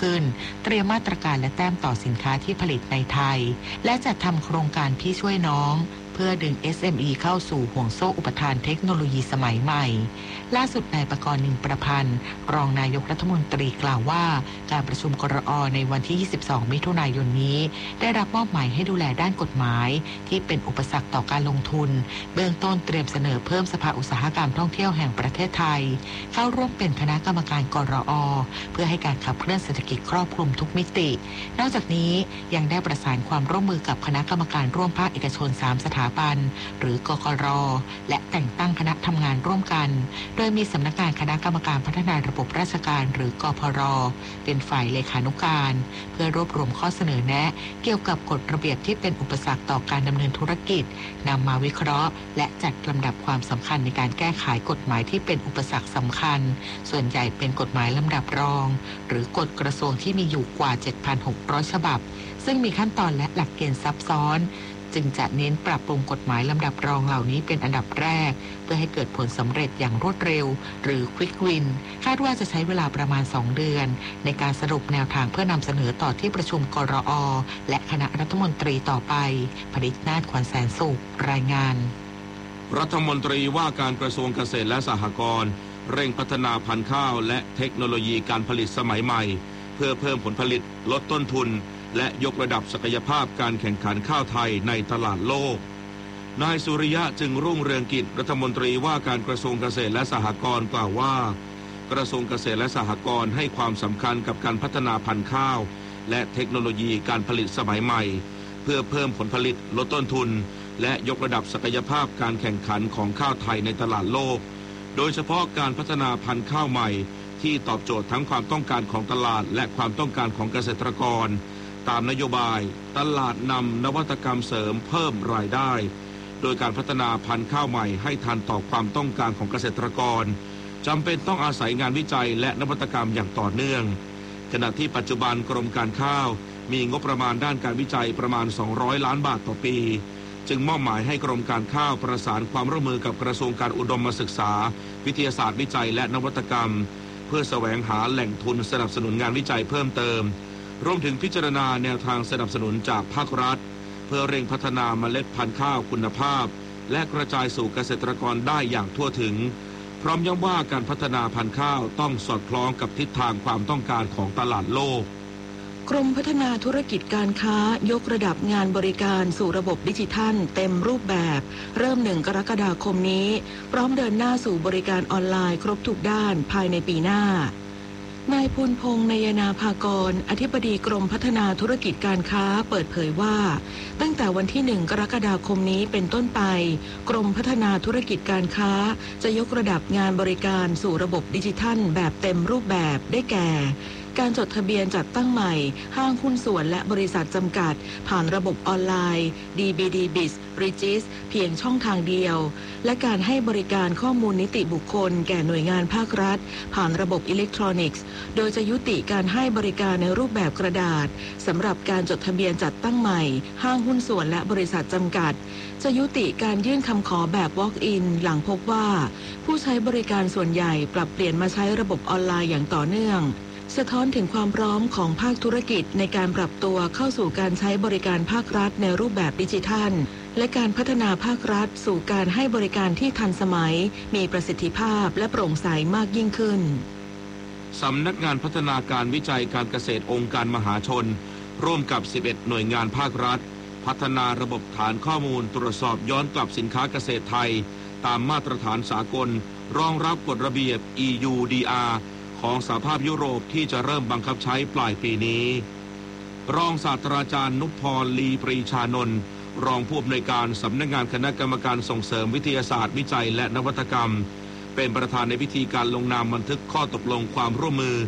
ขึ้นเตรียมมาตรการและแต้มต่อสินค้าที่ผลิตในไทยและจัดทำโครงการพี่ช่วยน้องเพื่อดึง SME เข้าสู่ห่วงโซ่อุปทานเทคโนโลยีสมัยใหม่ล่าสุดนายประกรณ์ นินประพันธ์รองนายกรัฐมนตรีกล่าวว่าการประชุมกรอ.ในวันที่ 22 มิถุนายนนี้ได้รับมอบหมายให้ดูแลด้านกฎหมายที่เป็นอุปสรรคต่อการลงทุนเบื้องต้นเตรียมเสนอเพิ่มสภาอุตสาหกรรมท่องเที่ยวแห่งประเทศไทยเข้าร่วมเป็นคณะกรรมการกรอ.เพื่อให้การขับเคลื่อนเศรษฐกิจครอบคลุมทุกมิตินอกจากนี้ยังได้ประสานความร่วมมือกับคณะกรรมการร่วมภาคเอกชน3สถาบันหรือกกร.และแต่งตั้งคณะทำงานร่วมกันโดยมีสำนักงานคณะกรรมการพัฒนาระบบราชการหรือกพร.เป็นฝ่ายเลขานุการเพื่อรวบรวมข้อเสนอแนะเกี่ยวกับกฎระเบียบที่เป็นอุปสรรคต่อการดำเนินธุรกิจนำมาวิเคราะห์และจัดลำดับความสำคัญในการแก้ไขกฎหมายที่เป็นอุปสรรคสำคัญส่วนใหญ่เป็นกฎหมายลำดับรองหรือกฎกระทรวงที่มีอยู่กว่า 7,600 ฉบับซึ่งมีขั้นตอนและหลักเกณฑ์ซับซ้อนจึงจะเน้นปรับปรุงกฎหมายลำดับรองเหล่านี้เป็นอันดับแรกเพื่อให้เกิดผลสำเร็จอย่างรวดเร็วหรือ Quick Win คาดว่าจะใช้เวลาประมาณ2 เดือนในการสรุปแนวทางเพื่อนำเสนอต่อที่ประชุมกรอ.และคณะรัฐมนตรีต่อไปผลิตนาถ ขวัญแสนสุขรายงานรัฐมนตรีว่าการกระทรวงเกษตรและสหกรณ์เร่งพัฒนาพันธุ์ข้าวและเทคโนโลยีการผลิตสมัยใหม่เพื่อเพิ่มผลผลิตลดต้นทุนและยกระดับศักยภาพการแข่งขันข้าวไทยในตลาดโลกนายสุริยะจึงรุ่งเรืองกิจรัฐมนตรีว่าการกระทรวงเกษตรและสหกรณ์กล่าวว่ากระทรวงเกษตรและสหกรณ์ให้ความสำคัญกับการพัฒนาพันธุ์ข้าวและเทคโนโลยีการผลิตสมัยใหม่เพื่อเพิ่มผลผลิตลดต้นทุนและยกระดับศักยภาพการแข่งขันของข้าวไทยในตลาดโลกโดยเฉพาะการพัฒนาพันธุ์ข้าวใหม่ที่ตอบโจทย์ทั้งความต้องการของตลาดและความต้องการของเกษตรกรตามนโยบายตลาดนำนวัตกรรมเสริมเพิ่มรายได้โดยการพัฒนาพันธุ์ข้าวใหม่ให้ทันต่อความต้องการของเกษตรกรจำเป็นต้องอาศัยงานวิจัยและนวัตกรรมอย่างต่อเนื่องขณะที่ปัจจุบันกรมการข้าวมีงบประมาณด้านการวิจัยประมาณ200 ล้านบาทต่อปีจึงมอบหมายให้กรมการข้าวประสานความร่วมมือกับกระทรวงการอุดมศึกษาวิทยาศาสตร์วิจัยและนวัตกรรมเพื่อแสวงหาแหล่งทุนสนับสนุนงานวิจัยเพิ่มเติมรวมถึงพิจารณาแนวทางสนับสนุนจากภาครัฐเพื่อเร่งพัฒนาเมล็ดพันธุ์ข้าวคุณภาพและกระจายสู่เกษตรกรได้อย่างทั่วถึงพร้อมย้ำว่าการพัฒนาพันธุ์ข้าวต้องสอดคล้องกับทิศทางความต้องการของตลาดโลกกรมพัฒนาธุรกิจการค้ายกระดับงานบริการสู่ระบบดิจิทัลเต็มรูปแบบเริ่ม1 กรกฎาคมนี้พร้อมเดินหน้าสู่บริการออนไลน์ครบทุกด้านภายในปีหน้านายภูลพงษ์นยนาภากรอธิบดีกรมพัฒนาธุรกิจการค้าเปิดเผยว่าตั้งแต่วันที่1 กรกฎาคมนี้เป็นต้นไปกรมพัฒนาธุรกิจการค้าจะยกระดับงานบริการสู่ระบบดิจิทัลแบบเต็มรูปแบบได้แก่การจดทะเบียนจัดตั้งใหม่ห้างหุ้นส่วนและบริษัทจำกัดผ่านระบบออนไลน์ DBD Biz Regis เพียงช่องทางเดียวและการให้บริการข้อมูลนิติบุคคลแก่หน่วยงานภาครัฐผ่านระบบอิเล็กทรอนิกส์โดยจะยุติการให้บริการในรูปแบบกระดาษสำหรับการจดทะเบียนจัดตั้งใหม่ห้างหุ้นส่วนและบริษัทจำกัดจะยุติการยื่นคำขอแบบ Walk-in หลังพบว่าผู้ใช้บริการส่วนใหญ่ปรับเปลี่ยนมาใช้ระบบออนไลน์อย่างต่อเนื่องสะท้อนถึงความพร้อมของภาคธุรกิจในการปรับตัวเข้าสู่การใช้บริการภาครัฐในรูปแบบดิจิทัลและการพัฒนาภาครัฐสู่การให้บริการที่ทันสมัยมีประสิทธิภาพและโปร่งใสมากยิ่งขึ้นสำนักงานพัฒนาการวิจัยการเกษตรองค์การมหาชนร่วมกับ11หน่วยงานภาครัฐพัฒนาระบบฐานข้อมูลตรวจสอบย้อนกลับสินค้าเกษตรไทยตามมาตรฐานสากลรองรับกฎระเบียบ EUDRของสหภาพยุโรปที่จะเริ่มบังคับใช้ปลายปีนี้รองศาสตราจารย์นุพพร ลีปรีชานนท์รองผู้อำนวยการสำนักงานคณะกรรมการส่งเสริมวิทยาศาสตร์วิจัยและนวัตกรรมเป็นประธานในพิธีการลงนามบันทึกข้อตกลงความร่วมมือ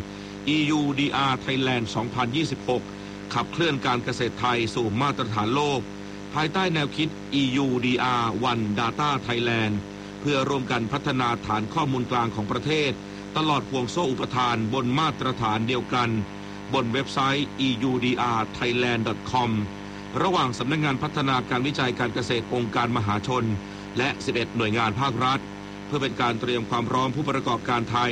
EUDR Thailand 2026 ขับเคลื่อนการเกษตรไทยสู่มาตรฐานโลกภายใต้แนวคิด EUDR One Data Thailand เพื่อร่วมกันพัฒนาฐานข้อมูลกลางของประเทศตลอดห่วงโซ่อุปทานบนมาตรฐานเดียวกันบนเว็บไซต์ eudrthailand.com ระหว่างสำนักงานพัฒนาการวิจัยการเกษตรองค์การมหาชนและ11หน่วยงานภาครัฐเพื่อเป็นการเตรียมความพร้อมผู้ประกอบการไทย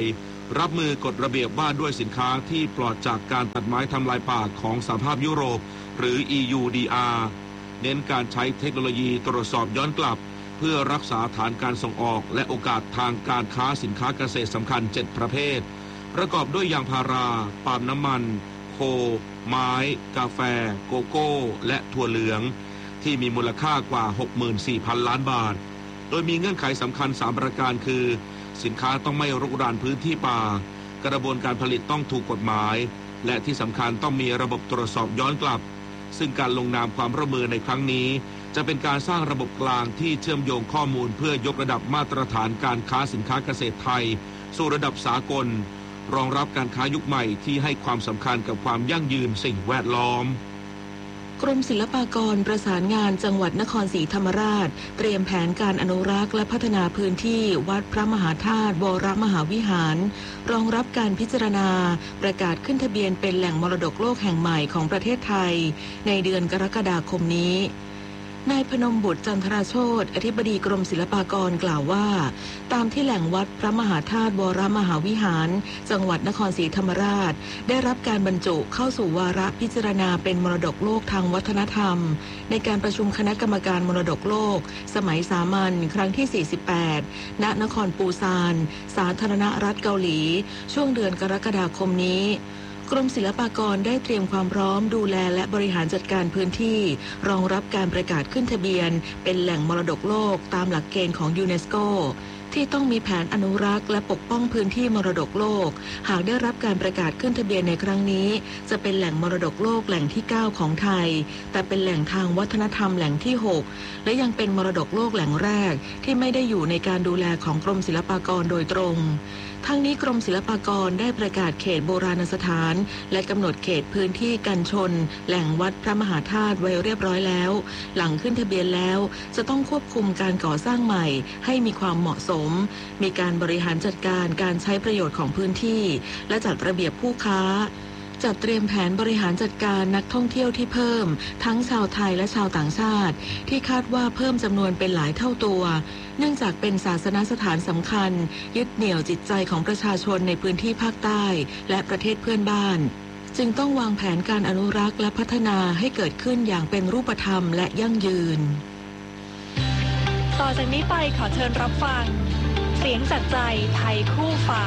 รับมือกฎระเบียบว่าด้วยสินค้าที่ปลอดจากการตัดไม้ทำลายป่าของสหภาพยุโรปหรือ EUDR เน้นการใช้เทคโนโลยีตรวจสอบย้อนกลับเพื่อรักษาฐานการส่งออกและโอกาสทางการค้าสินค้าเกษตรสำคัญ7ประเภทประกอบด้วยยางพาราปาล์มน้ำมันโคไม้กาแฟโกโก้และถั่วเหลืองที่มีมูลค่ากว่า 64,000 ล้านบาทโดยมีเงื่อนไขสำคัญ3ประการคือสินค้าต้องไม่รุกรานพื้นที่ป่ากระบวนการผลิตต้องถูกกฎหมายและที่สำคัญต้องมีระบบตรวจสอบย้อนกลับซึ่งการลงนามความร่วมมือในครั้งนี้จะเป็นการสร้างระบบกลางที่เชื่อมโยงข้อมูลเพื่อยกระดับมาตรฐานการค้าสินค้าเกษตรไทยสู่ระดับสากลรองรับการค้ายุคใหม่ที่ให้ความสำคัญกับความยั่งยืนสิ่งแวดล้อมกรมศิลปากรประสานงานจังหวัดนครศรีธรรมราชเตรียมแผนการอนุรักษ์และพัฒนาพื้นที่วัดพระมหาธาตุวรมหาวิหารรองรับการพิจารณาประกาศขึ้นทะเบียนเป็นแหล่งมรดกโลกแห่งใหม่ของประเทศไทยในเดือนกรกฎาคมนี้นายพนมบุตรจันทราโชติอธิบดีกรมศิลปากรกล่าวว่าตามที่แหล่งวัดพระมหาธาตุวรมหาวิหารจังหวัดนครศรีธรรมราชได้รับการบรรจุเข้าสู่วาระพิจารณาเป็นมรดกโลกทางวัฒนธรรมในการประชุมคณะกรรมการมรดกโลกสมัยสามัญครั้งที่48ณนครปูซานสาธารณรัฐเกาหลีช่วงเดือนกรกฎาคมนี้กรมศิลปากรได้เตรียมความพร้อมดูแลและบริหารจัดการพื้นที่รองรับการประกาศขึ้นทะเบียนเป็นแหล่งมรดกโลกตามหลักเกณฑ์ของยูเนสโกที่ต้องมีแผนอนุรักษ์และปกป้องพื้นที่มรดกโลกหากได้รับการประกาศขึ้นทะเบียนในครั้งนี้จะเป็นแหล่งมรดกโลกแหล่งที่9ของไทยแต่เป็นแหล่งทางวัฒนธรรมแหล่งที่6และยังเป็นมรดกโลกแหล่งแรกที่ไม่ได้อยู่ในการดูแลของกรมศิลปากรโดยตรงทั้งนี้กรมศิลปากรได้ประกาศเขตโบราณสถานและกำหนดเขตพื้นที่กันชนแหล่งวัดพระมหาธาตุไว้เรียบร้อยแล้วหลังขึ้นทะเบียนแล้วจะต้องควบคุมการก่อสร้างใหม่ให้มีความเหมาะสมมีการบริหารจัดการการใช้ประโยชน์ของพื้นที่และจัดระเบียบผู้ค้าจัดเตรียมแผนบริหารจัดการนักท่องเที่ยวที่เพิ่มทั้งชาวไทยและชาวต่างชาติที่คาดว่าเพิ่มจำนวนเป็นหลายเท่าตัวเนื่องจากเป็นศาสนสถานสำคัญยึดเหนี่ยวจิตใจของประชาชนในพื้นที่ภาคใต้และประเทศเพื่อนบ้านจึงต้องวางแผนการอนุรักษ์และพัฒนาให้เกิดขึ้นอย่างเป็นรูปธรรมและยั่งยืนต่อจากนี้ไปขอเชิญรับฟังเสียงจากใจไทยคู่ฟ้า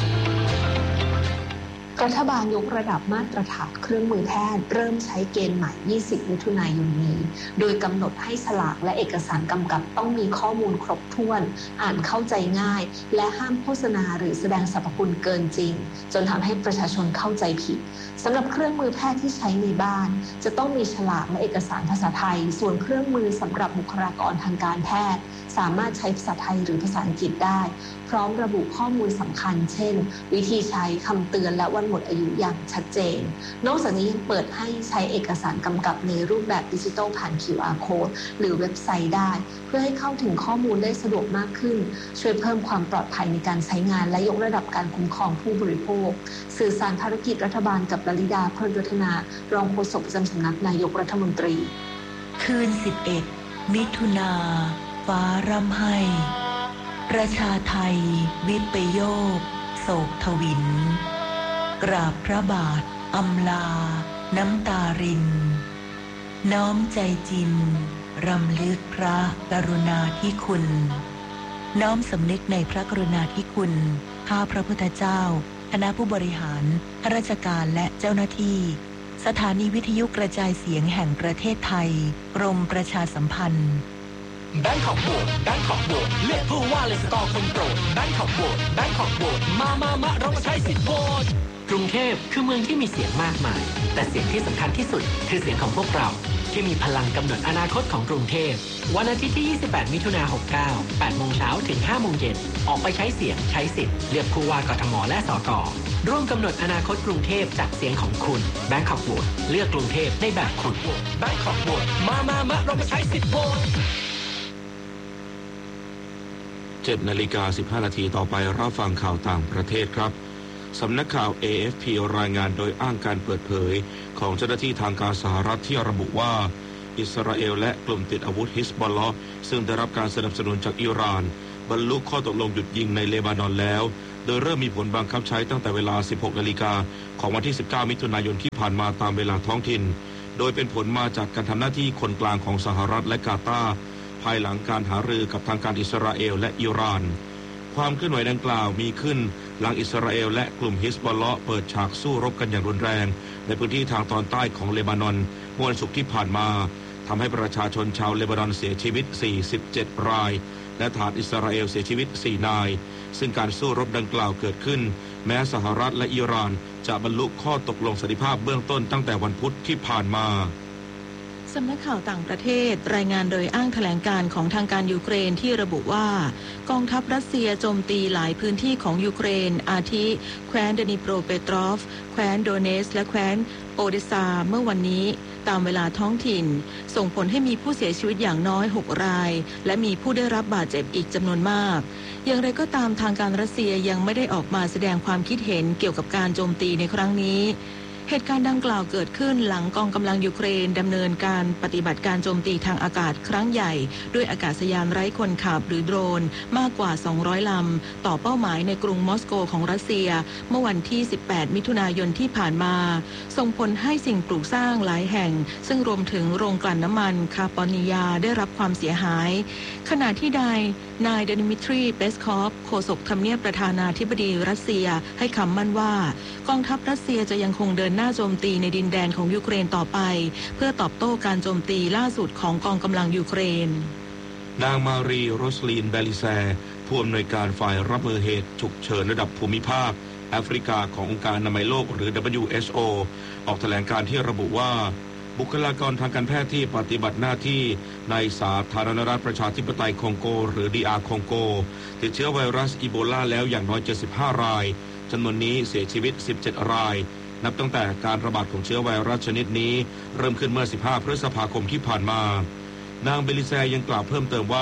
รัฐบาลยกระดับมาตรฐานเครื่องมือแพทย์เริ่มใช้เกณฑ์ใหม่ 20 มิถุนายนนี้โดยกำหนดให้ฉลากและเอกสารกำกับต้องมีข้อมูลครบถ้วนอ่านเข้าใจง่ายและห้ามโฆษณาหรือแสดงสรรพคุณเกินจริงจนทำให้ประชาชนเข้าใจผิดสำหรับเครื่องมือแพทย์ที่ใช้ในบ้านจะต้องมีฉลากและเอกสารภาษาไทยส่วนเครื่องมือสำหรับบุคลากรทางการแพทย์สามารถใช้ภาษาไทยหรือภาษาอังกฤษได้พร้อมระบุข้อมูลสำคัญเช่นวิธีใช้คำเตือนและวันหมดอายุอย่างชัดเจนนอกจากนี้ยังเปิดให้ใช้เอกสารกำกับในรูปแบบดิจิทัลผ่าน QR Code หรือเว็บไซต์ได้เพื่อให้เข้าถึงข้อมูลได้สะดวกมากขึ้นช่วยเพิ่มความปลอดภัยในการใช้งานและยกระดับการคุ้มครองผู้บริโภคสื่อสารภารกิจรัฐบาลกับลลิดา พลวัฒนารองโฆษกประจำสำนักนายกรัฐมนตรีคืน11 มิถุนาฟ้าร่ำไห้ประชาไทยวิปโยคโศกทวินกราบพระบาทอำลาน้ำตารินน้อมใจจินรำลึกพระกรุณาธิคุณน้อมสำนึกในพระกรุณาธิคุณข้าพระพุทธเจ้าคณะผู้บริหารข้าราชการและเจ้าหน้าที่สถานีวิทยุกระจายเสียงแห่งประเทศไทยกรมประชาสัมพันธ์แบงคอกโหวตแบงคอกโหวตเลือกผู้ว่าเลยสกอร์คนโปรดแบงคอกโหวตแบงคอกโหวตมาเรามาใช้สิทธิ์โหวตกรุงเทพคือเมืองที่มีเสียงมากมายแต่เสียงที่สำคัญที่สุดคือเสียงของพวกเราที่มีพลังกำหนดอนาคตของกรุงเทพวันอาทิตย์ที่ 28 มิถุนายน 69 8 โมงเช้าถึง 5 โมงเย็นออกไปใช้เสียงใช้สิทธิ์เลือกผู้ว่ากทมและสกร่วมกำหนดอนาคตกรุงเทพจากเสียงของคุณแบงคอกโหวตเลือกกรุงเทพในแบบคุณแบงคอกโหวตมาเรามาใช้สิทธิ์โหวต 7:15 นาทีต่อไปรับฟังข่าวต่างประเทศครับสำนักข่าว AFP รายงานโดยอ้างการเปิดเผยของเจ้าหน้าที่ทางการสหรัฐที่ระบุว่าอิสราเอลและกลุ่มติดอาวุธฮิซบอลลอฮ์ซึ่งได้รับการสนับสนุนจากอิหร่านบรรลุข้อตกลงหยุดยิงในเลบานอนแล้วโดยเริ่มมีผลบังคับใช้ตั้งแต่เวลา 16 นาฬิกาของวันที่ 19 มิถุนายนที่ผ่านมาตามเวลาท้องถิ่นโดยเป็นผลมาจากการทำหน้าที่คนกลางของสหรัฐและกาตาร์ภายหลังการหารือกับทางการอิสราเอลและอิหร่านความเคลื่อนไหวดังกล่าวมีขึ้นหลังอิสราเอลและกลุ่มฮิซบอลเลาะห์เปิดฉากสู้รบกันอย่างรุนแรงในพื้นที่ทางตอนใต้ของเลบานอนเมื่อวันศุกร์ที่ผ่านมาทำให้ประชาชนชาวเลบานอนเสียชีวิต 47 รายและทหารอิสราเอลเสียชีวิต 4 นายซึ่งการสู้รบดังกล่าวเกิดขึ้นแม้สหรัฐและอิหร่านจะบรรลุข้อตกลงสันติภาพเบื้องต้นตั้งแต่วันพุธที่ผ่านมาสำนักข่าวต่างประเทศรายงานโดยอ้างแถลงการของทางการยูเครนที่ระบุว่ากองทัพรัสเซียโจมตีหลายพื้นที่ของยูเครนอาทิแคว้นเดนิโปรเปโตรฟแคว้นโดเนสและแคว้นโอเดซาเมื่อวันนี้ตามเวลาท้องถิ่นส่งผลให้มีผู้เสียชีวิตอย่างน้อย6รายและมีผู้ได้รับบาดเจ็บอีกจำนวนมากอย่างไรก็ตามทางการรัสเซียยังไม่ได้ออกมาแสดงความคิดเห็นเกี่ยวกับการโจมตีในครั้งนี้เหตุการณ์ดังกล่าวเกิดขึ้นหลังกองกำลังยูเครนดำเนินการปฏิบัติการโจมตีทางอากาศครั้งใหญ่ด้วยอากาศยานไร้คนขับหรือโดรนมากกว่า200ลำต่อเป้าหมายในกรุงมอสโกของรัสเซียเมื่อวันที่18มิถุนายนที่ผ่านมาส่งผลให้สิ่งปลูกสร้างหลายแห่งซึ่งรวมถึงโรงกลั่นน้ำมันคาปอนิยาได้รับความเสียหายขณะที่นายเดนิมิทรีเปสคอฟโฆษกทำเนียบประธานาธิบดีรัสเซียให้คำมั่นว่ากองทัพรัสเซียจะยังคงเดินหน้าโจมตีในดินแดนของยูเครนต่อไปเพื่อตอบโต้การโจมตีล่าสุดของกองกำลังยูเครนนางมารีโรสลีนเบลิแซผู้อำนวยการฝ่ายรับมือเหตุฉุกเฉินระดับภูมิภาคแอฟริกาขององค์การอนามัยโลกหรือ WHO ออกแถลงการที่ระบุว่าบุคลากรทางการแพทย์ที่ปฏิบัติหน้าที่ในสาธารณรัฐประชาธิปไตยคองโกหรือ DR คองโกติดเชื้อไวรัสอีโบลาแล้วอย่างน้อย75รายจำนวนนี้เสียชีวิต17รายนับตั้งแต่การระบาดของเชื้อไวรัสชนิดนี้เริ่มขึ้นเมื่อ15พฤษภาคมที่ผ่านมานางเบลิแซยังกล่าวเพิ่มเติมว่า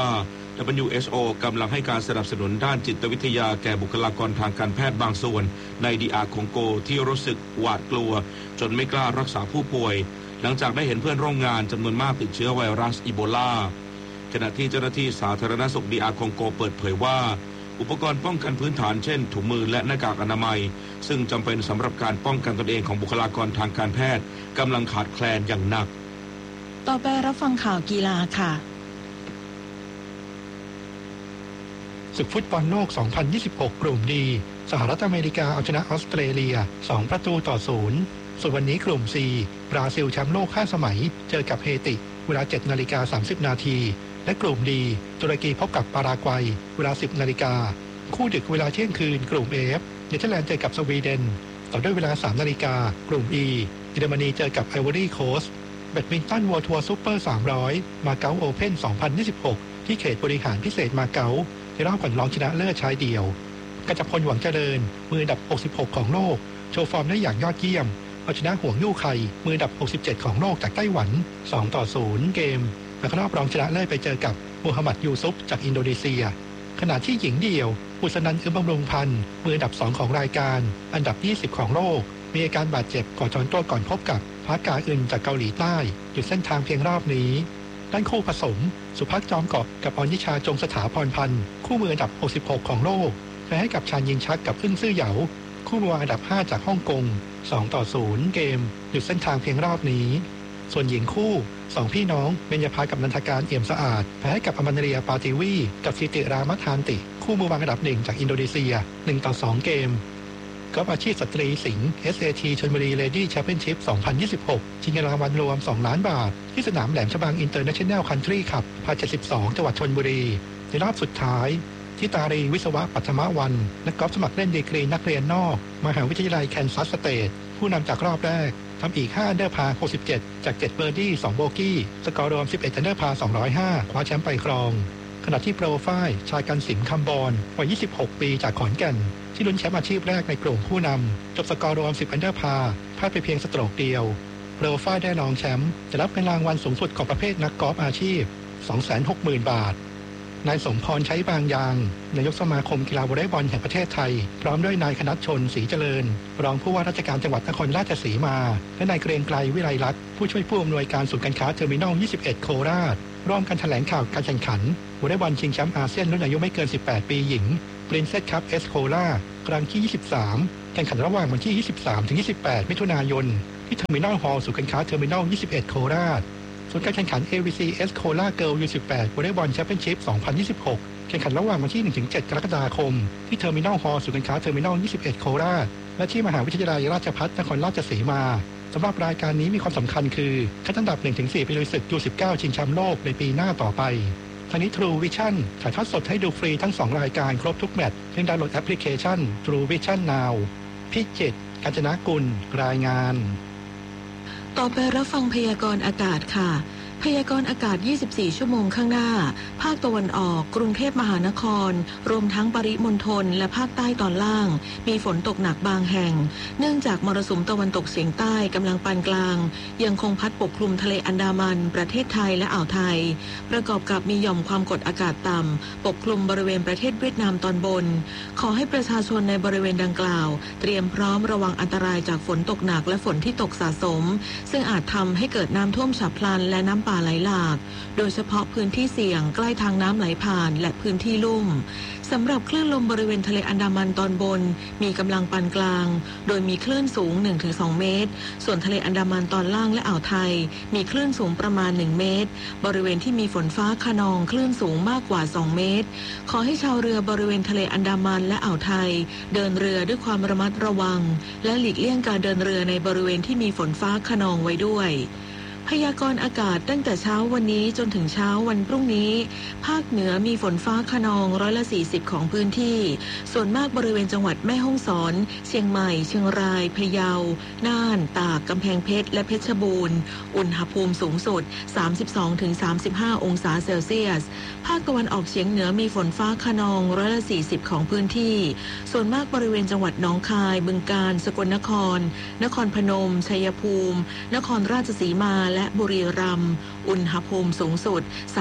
WHO กำลังให้การสนับสนุนด้านจิตวิทยาแก่บุคลากรทางการแพทย์บางส่วนใน DR คองโกที่รู้สึกหวาดกลัวจนไม่กล้ารักษาผู้ป่วยหลังจากได้เห็นเพื่อนร่วมงานจำนวนมากติดเชื้อไวรัสอีโบลาขณะที่เจ้าหน้าที่สาธารณสุข DR คองโกเปิดเผยว่าอุปกรณ์ป้องกันพื้นฐานเช่นถุงมือและหน้ากากอนามัยซึ่งจำเป็นสำหรับการป้องกันตนเองของบุคลากรทางการแพทย์กำลังขาดแคลนอย่างหนักต่อไปรับฟังข่าวกีฬาค่ะศึกฟุตบอลโลก 2026 กลุ่มดีสหรัฐอเมริกาเอาชนะออสเตรเลีย2-0ส่วนวันนี้กลุ่ม C บราซิลแชมป์โลก5สมัยเจอกับเฮติเวลา 7:30 น.และกลุ่มดีตุรกีพบกับปารากวัยเวลา 10 นาฬิกาคู่ดึกเวลาเที่ยงคืนกลุ่ม F เนเธอร์แลนด์เจอกับสวีเดนต่อด้วยเวลา 3 นาฬิกากลุ่ม E เยอรมนีเจอกับไอวอรี่โคสต์แบดมินตัน World Tour Super 300 มาเก๊าโอเพ่น 2026 ที่เขตบริหารพิเศษมาเก๊าในรอบก่อนรองชนะเลิศชายเดี่ยวกจพลหวังเจริญมืออันดับ66ของโลกโชว์ฟอร์มได้อย่างยอดเยี่ยมเอาชนะห่วงยู่ไคมืออันดับ67ของโลกจากไต้หวัน 2-0 เกมและรอบรองชนะเลิศไปเจอกับมูฮัมหมัดยูซุฟจากอินโดนีเซียขณะที่หญิงเดี่ยวอุสนันท์ อึมบำรุงพันธ์มืออันดับ2ของรายการอันดับ20ของโลกมีอาการบาดเจ็บก่อนถอนตัวก่อนพบกับพากาอึนจากเกาหลีใต้หยุดเส้นทางเพียงรอบนี้ด้านคู่ผสมสุภักจอมเกาะกับอนิชาจงสถาพรพันธ์คู่มืออันดับ66ของโลกแพ้ให้กับชานยิงชักกับอึ้งซื่อเหยาคู่มืออันดับ5จากฮ่องกง 2-0 เกมหยุดเส้นทางเพียงรอบนี้ส่วนหญิงคู่2พี่น้องเบญญภากับนันทการเอี่ยมสะอาดแพ้ให้กับอมันเรียปาติวีกับสิติรามัทานติคู่มือวางอันดับ1จากอินโดนีเซีย 1-2 เกมกอล์ฟอาชีพสตรีสิงห์ SAT ชลบุรีเลดี้แชมเปี้ยนชิพ 2026 ชิงเงินรางวัลรวม2ล้านบาทที่สนามแหลมฉบังอินเตอร์เนชั่นแนลคันทรีคลับพา72จังหวัดชลบุรีในรอบสุดท้ายที่ตารีวิศวะปัทมวันนักกอล์ฟสมัครเล่นดีกรีนักเรียนนอกมหาวิทยาลัยแคนซัสสเตทผู้นำจากรอบแรกทำอีก5อันเดอร์พา67จาก7เบอร์ดี้2โบกี้สกอร์รวม11อันเดอร์พา205คว้าแชมป์ไปครองขณะที่โปรไฟล์ชายกันสิงห์คำบอนวัย26ปีจากขอนแก่นที่ลุ้นแชมป์อาชีพแรกในกลุ่มผู้นำจบสกอร์รวม10อันเดอร์พาพลาดไปเพียงสโตรกเดียวโปรไฟล์ได้รองแชมป์จะรับเงินรางวัลสูงสุดของประเภทนักกอล์ฟอาชีพ 260,000 บาทนายสมพรใช้บางยางนายกสมาคมกีฬาวอลเลย์บอลแห่งประเทศไทยพร้อมด้วยนายคณัฐชนศรีเจริญรองผู้ว่าราชการจังหวัดนครราชสีมาและนายเกรียงไกรวิไลลักษณ์ผู้ช่วยผู้อำนวยการศูนย์การค้าเทอร์มินอล 21 โคราชร่วมกันแถลงข่าวการแข่งขันวอลเลย์บอลชิงแชมป์อาเซียนรุ่นอายุไม่เกิน18ปีหญิง Princess Cup S Cola ครั้งที่23แข่งขันระหว่างวันที่23ถึง28มิถุนายนที่เทอร์มินอลฮอลล์ศูนย์การค้าเทอร์มินอล21โคราชส่วนการแข่งขัน AVC S Cola Girl U18 Volleyball Championship 2026แข่งขันระหว่างวันที่ 1-7 กรกฎาคมที่เทอร์มินอลฮอลล์ศูนย์การค้าเทอร์มินอล21โคราชและที่มหาวิทยาลัยราชภัฏนครราชสีมาสำหรับรายการนี้มีความสำคัญคือคัดอันดับ 1-4 ไปลุยศึก U19 ชิงแชมป์โลกในปีหน้าต่อไปทางนี้ True Vision ถ่ายทอดสดให้ดูฟรีทั้ง2รายการครบทุกแมตช์เพียงดาวน์โหลดแอปพลิเคชัน True Vision Now พิจิตร กาญจนกุลรายงานต่อไปรับฟังพยากรณ์อากาศค่ะพยากรณ์อากาศ24ชั่วโมงข้างหน้าภาคตะวันออกกรุงเทพมหานครรวมทั้งปริมณฑลและภาคใต้ตอนล่างมีฝนตกหนักบางแห่งเนื่องจากมรสุมตะวันตกเฉียงใต้กำลังปานกลางยังคงพัดปกคลุมทะเลอันดามันประเทศไทยและอ่าวไทยประกอบกับมีหย่อมความกดอากาศต่ำปกคลุมบริเวณประเทศเวียดนามตอนบนขอให้ประชาชนในบริเวณดังกล่าวเตรียมพร้อมระวังอันตรายจากฝนตกหนักและฝนที่ตกสะสมซึ่งอาจทำให้เกิดน้ำท่วมฉับพลันและน้ำป่าไหลหลากโดยเฉพาะพื้นที่เสี่ยงใกล้ทางน้ำไหลผ่านและพื้นที่ลุ่มสำหรับคลื่นลมบริเวณทะเลอันดามันตอนบนมีกำลังปานกลางโดยมีคลื่นสูง 1-2 เมตรส่วนทะเลอันดามันตอนล่างและอ่าวไทยมีคลื่นสูงประมาณ1เมตรบริเวณที่มีฝนฟ้าคะนองคลื่นสูงมากกว่า2เมตรขอให้ชาวเรือบริเวณทะเลอันดามันและอ่าวไทยเดินเรือด้วยความระมัดระวังและหลีกเลี่ยงการเดินเรือในบริเวณที่มีฝนฟ้าคะนองไว้ด้วยพยากรณ์อากาศตั้งแต่เช้าวันนี้จนถึงเช้าวันพรุ่งนี้ภาคเหนือมีฝนฟ้าคะนอง140ของพื้นที่ส่วนมากบริเวณจังหวัดแม่ฮ่องสอนเชียงใหม่เชียงรายพะเยาน่านตากกำแพงเพชรและเพชรบูรณ์อุณหภูมิสูงสุด 32-35 องศาเซลเซียสภาคตะวันออกเฉียงเหนือมีฝนฟ้าคะนอง140ของพื้นที่ส่วนมากบริเวณจังหวัดหนองคายบึงกาฬสกลนครนครพนมชัยภูมินครราชสีมาและบุรีรัมย์อุณหภูมิสูงสุด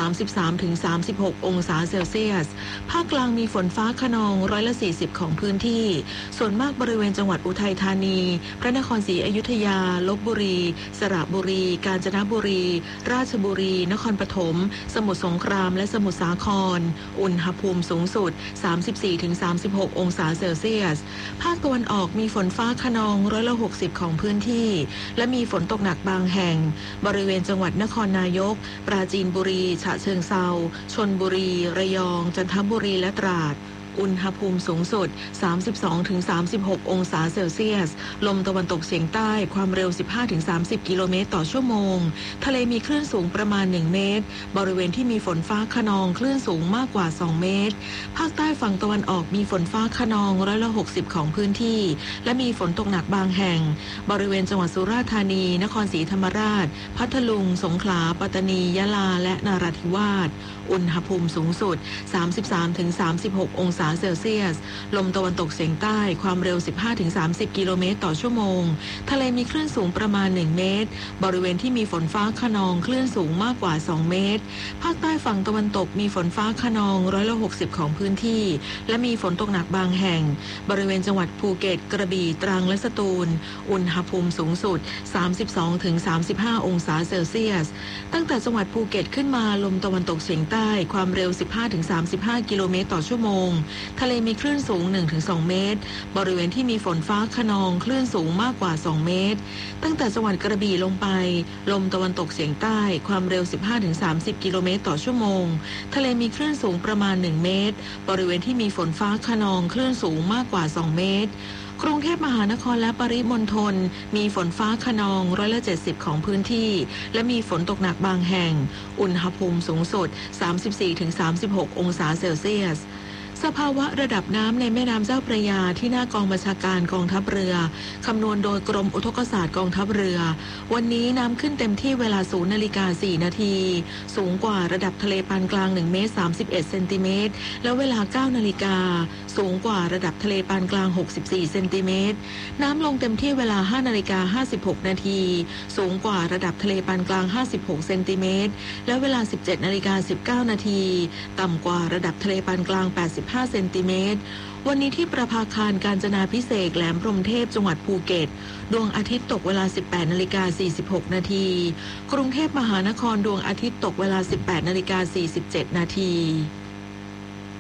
33-36 องศาเซลเซียสภาคกลางมีฝนฟ้าคะนอง140ของพื้นที่ส่วนมากบริเวณจังหวัดอุทัยธานีพระนครศรีอยุธยาลพบุรีสระบุรีกาญจนบุรีราชบุรีนครปฐมสมุทรสงครามและสมุทรสาครอุณหภูมิสูงสุด 34-36 องศาเซลเซียสภาคตะวันออกมีฝนฟ้าคะนอง160ของพื้นที่และมีฝนตกหนักบางแห่งบริเวณจังหวัดนครนายกปราจีนบุรีฉะเชิงเทราชลบุรีระยองจันทบุรีและตราดอุณหภูมิสูงสุด 32-36 องศาเซลเซียสลมตะวันตกเฉียงใต้ความเร็ว 15-30 กิโลเมตรต่อชั่วโมงทะเลมีคลื่นสูงประมาณ1เมตรบริเวณที่มีฝนฟ้าคะนองคลื่นสูงมากกว่า2เมตรภาคใต้ฝั่งตะวันออกมีฝนฟ้าคะนอง160ของพื้นที่และมีฝนตกหนักบางแห่งบริเวณจังหวัดสุราษฎร์ธานีนครศรีธรรมราชพัทลุงสงขลาปัตตานียะลาและนราธิวาสอุณหภูมิสูงสุด 33-36 องศาเซลเซียสลมตะวันตกเฉียงใต้ความเร็ว 15-30 กิโลเมตรต่อชั่วโมงทะเลมีคลื่นสูงประมาณ1เมตรบริเวณที่มีฝนฟ้าคะนองคลื่นสูงมากกว่า2เมตรภาคใต้ฝั่งตะวันตกมีฝนฟ้าคะนอง160ของพื้นที่และมีฝนตกหนักบางแห่งบริเวณจังหวัดภูเก็ตกระบี่ตรังและสตูลอุณหภูมิสูงสุด 32-35 องศาเซลเซียสตั้งแต่จังหวัดภูเก็ตขึ้นมาลมตะวันตกเฉียงใต้ความเร็ว 15-35 กิโลเมตรต่อชั่วโมงทะเลมีคลื่นสูง 1-2 เมตรบริเวณที่มีฝนฟ้าคะนองคลื่นสูงมากกว่า2เมตรตั้งแต่จังหวัดกระบี่ลงไปลมตะวันตกเฉียงใต้ความเร็ว 15-30 กิโลเมตรต่อชั่วโมงทะเลมีคลื่นสูงประมาณ1เมตรบริเวณที่มีฝนฟ้าคะนองคลื่นสูงมากกว่า2เมตรกรุงเทพมหานครและปริมณฑลมีฝนฟ้าคะนอง170ของพื้นที่และมีฝนตกหนักบางแห่งอุณหภูมิสูงสุด 34-36 องศาเซลเซียสสภาวะระดับน้ำในแม่น้ำเจ้าพระยาที่หน้ากองบัญชาการกองทัพเรือคำนวณโดยกรมอุทกศาสตร์กองทัพเรือวันนี้น้ำขึ้นเต็มที่เวลา 0:04 นาทีสูงกว่าระดับทะเลปานกลาง1เมตร31เซนติเมตรและเวลา 9 นาฬิกาสูงกว่าระดับทะเลปานกลาง64เซนติเมตรน้ำลงเต็มที่เวลา 5:56 นาทีสูงกว่าระดับทะเลปานกลาง56เซนติเมตรและเวลา 17:19 นาทีต่ำกว่าระดับทะเลปานกลาง85เซนติเมตรวันนี้ที่ประภาคารกาญจนาภิเษกแหลมพรหมเทพจังหวัดภูเก็ตดวงอาทิตย์ตกเวลา 18:46 นาทีกรุงเทพมหานครดวงอาทิตย์ตกเวลา 18:47 นาที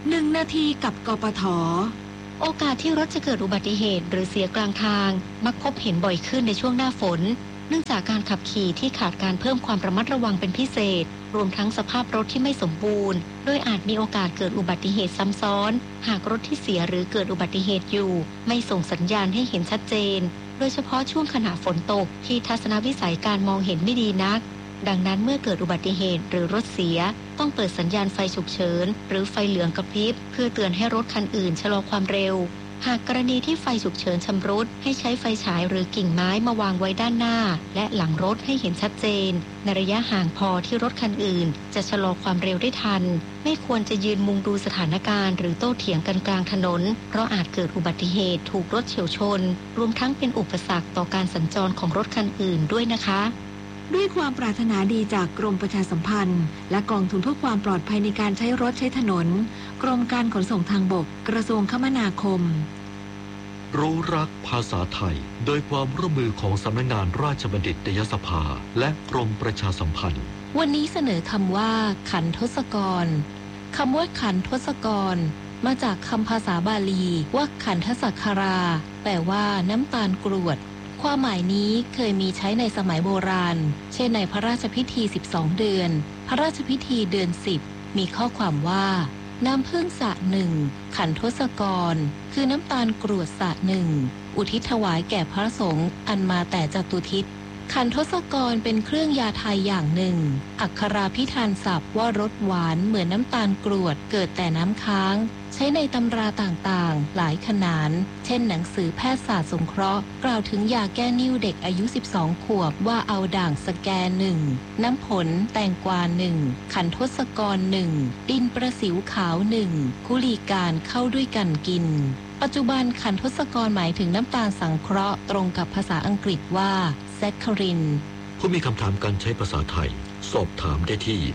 1 นาทีกับกปท. โอกาสที่รถจะเกิดอุบัติเหตุหรือเสียกลางทางมักพบเห็นบ่อยขึ้นในช่วงหน้าฝนเนื่องจากการขับขี่ที่ขาดการเพิ่มความระมัดระวังเป็นพิเศษรวมทั้งสภาพรถที่ไม่สมบูรณ์โดยอาจมีโอกาสเกิดอุบัติเหตุซ้ำซ้อนหากรถที่เสียหรือเกิดอุบัติเหตุอยู่ไม่ส่งสัญญาณให้เห็นชัดเจนโดยเฉพาะช่วงขณะฝนตกที่ทัศนวิสัยการมองเห็นไม่ดีนักดังนั้นเมื่อเกิดอุบัติเหตุหรือรถเสียต้องเปิดสัญญาณไฟฉุกเฉินหรือไฟเหลืองกระพริบเพื่อเตือนให้รถคันอื่นชะลอความเร็วหากกรณีที่ไฟฉุกเฉินชำรุดให้ใช้ไฟฉายหรือกิ่งไม้มาวางไว้ด้านหน้าและหลังรถให้เห็นชัดเจนในระยะห่างพอที่รถคันอื่นจะชะลอความเร็วได้ทันไม่ควรจะยืนมุงดูสถานการณ์หรือโต้เถียงกันกลางถนนเพราะอาจเกิดอุบัติเหตุถูกรถเฉี่ยวชนรวมทั้งเป็นอุปสรรคต่อการสัญจรของรถคันอื่นด้วยนะคะด้วยความปรารถนาดีจากกรมประชาสัมพันธ์และกองทุนเพื่อความปลอดภัยในการใช้รถใช้ถนนกรมการขนส่งทางบกกระทรวงคมนาคมรู้รักภาษาไทยโดยความร่วมมือของสำนักงานราชบัณฑิตยสภาและกรมประชาสัมพันธ์วันนี้เสนอคำว่าขันทศกรคำว่าขันทศกรมาจากคำภาษาบาลีว่าขันทสักคาราแปลว่าน้ำตาลกรวดความหมายนี้เคยมีใช้ในสมัยโบราณเช่นในพระราชพิธี12เดือนพระราชพิธีเดือน10มีข้อความว่าน้ำผึ้งสะหนึ่งขันทศกรคือน้ำตาลกรวดสะหนึ่งอุทิศถวายแก่พระสงฆ์อันมาแต่จตุทิศขันทศกรเป็นเครื่องยาไทยอย่างหนึ่งอักขราพิธานศัพท์ว่ารสหวานเหมือนน้ำตาลกรวดเกิดแต่น้ำค้างใช้ในตำราต่างๆหลายขนานเช่นหนังสือแพทยศาสตร์สงเคราะห์กล่าวถึงยาแก้นิ่วเด็กอายุ12ขวบว่าเอาด่างสแกหนึ่งน้ำผลแตงกวาหนึ่งขันทศกรหนึ่งดินประสิวขาวหนึ่งคุลีการเข้าด้วยกันกินปัจจุบันขันทศกรหมายถึงน้ำตาลสังเคราะห์ตรงกับภาษาอังกฤษว่าแซคคารินผู้มีคำถามการใช้ภาษาไทยสอบถามได้ที่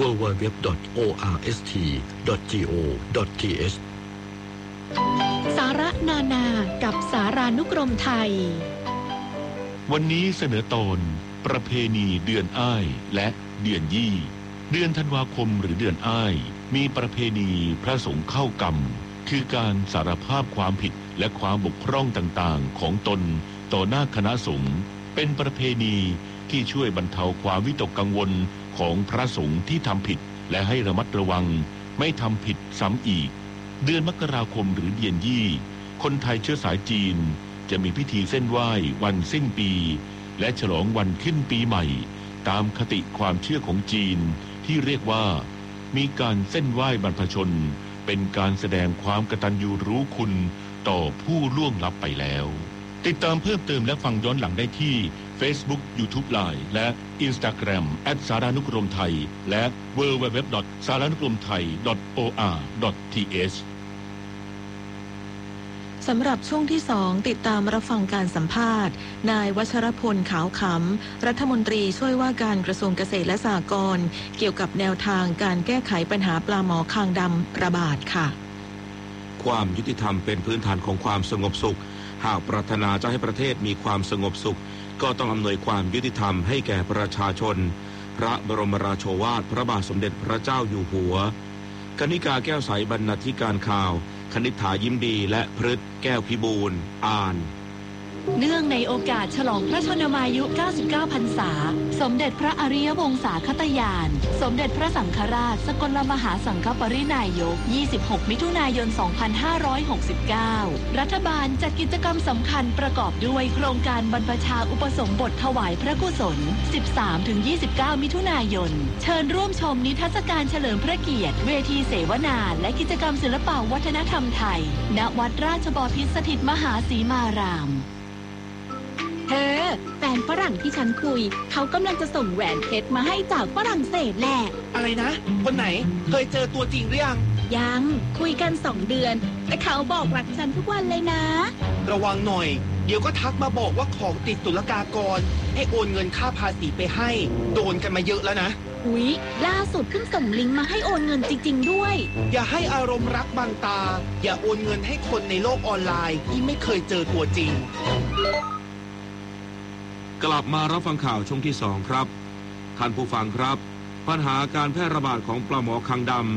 www.orst.go.th สาระนานากับสารานุกรมไทยวันนี้เสนอตอนประเพณีเดือนอ้ายและเดือนยี่เดือนธันวาคมหรือเดือนอ้ายมีประเพณีพระสงฆ์เข้ากรรมคือการสารภาพความผิดและความบกพร่องต่างๆของตนต่อหน้าคณะสงฆ์เป็นประเพณีที่ช่วยบรรเทาความวิตกกังวลของพระสงฆ์ที่ทำผิดและให้ระมัดระวังไม่ทำผิดซ้ำอีกเดือนมกราคมหรือเดือนยี่คนไทยเชื้อสายจีนจะมีพิธีเส้นไหว้วันสิ้นปีและฉลองวันขึ้นปีใหม่ตามคติความเชื่อของจีนที่เรียกว่ามีการเส้นไหว้บรรพชนเป็นการแสดงความกตัญญูรู้คุณต่อผู้ล่วงลับไปแล้วติดตามเพิ่มเติมและฟังย้อนหลังได้ที่ Facebook YouTube Line และ Instagram @saranukromthai และ www.saranukromthai.or.th สำหรับช่วงที่2ติดตามรับฟังการสัมภาษณ์นายวัชรพลขาวขำรัฐมนตรีช่วยว่าการกระทรวงเกษตรและสหกรณ์เกี่ยวกับแนวทางการแก้ไขปัญหาปลาหมอคางดำระบาดค่ะความยุติธรรมเป็นพื้นฐานของความสงบสุขหากปรารถนาจะให้ประเทศมีความสงบสุขก็ต้องอำนวยความยุติธรรมให้แก่ประชาชนพระบรมราโชวาทพระบาทสมเด็จพระเจ้าอยู่หัวกนิกาแก้วใสบรรณาธิการข่าวคณิษฐายิ้มดีและพฤทธิ์แก้วพิบูลย์อ่านเนื่องในโอกาสฉลองพระชนมายุ 99 พรรษาสมเด็จพระอริยวงศาคตญาณสมเด็จพระสังฆราชสกลมหาสังฆปรินายก 26 มิถุนายน 2569 รัฐบาลจัดกิจกรรมสำคัญประกอบด้วยโครงการบรรพชาอุปสมบทถวายพระกุศล 13-29 มิถุนายนเชิญร่วมชมนิทรรศการเฉลิมพระเกียรติเวทีเสวนาและกิจกรรมศิลปวัฒนธรรมไทยณวัดราชบพิตรสถิตมหาสีมารามเธอแฟนฝรั่งที่ฉันคุยเขากำลังจะส่งแหวนเพชรมาให้จากฝรั่งเศสแหละอะไรนะคนไหนเคยเจอตัวจริงหรือยังคุยกัน2 เดือนแต่เขาบอกรักฉันทุกวันเลยนะระวังหน่อยเดี๋ยวก็ทักมาบอกว่าของติดศุลกากรให้โอนเงินค่าภาษีไปให้โดนกันมาเยอะแล้วนะอุ๊ยล่าสุดเพิ่งส่งลิงก์มาให้โอนเงินจริงๆด้วยอย่าให้อารมณ์รักบังตาอย่าโอนเงินให้คนในโลกออนไลน์ที่ไม่เคยเจอตัวจริงกลับมารับฟังข่าวช่วงที่2ครับท่านผู้ฟังครับปัญหาการแพร่ระบาดของปลาหมอคางดำ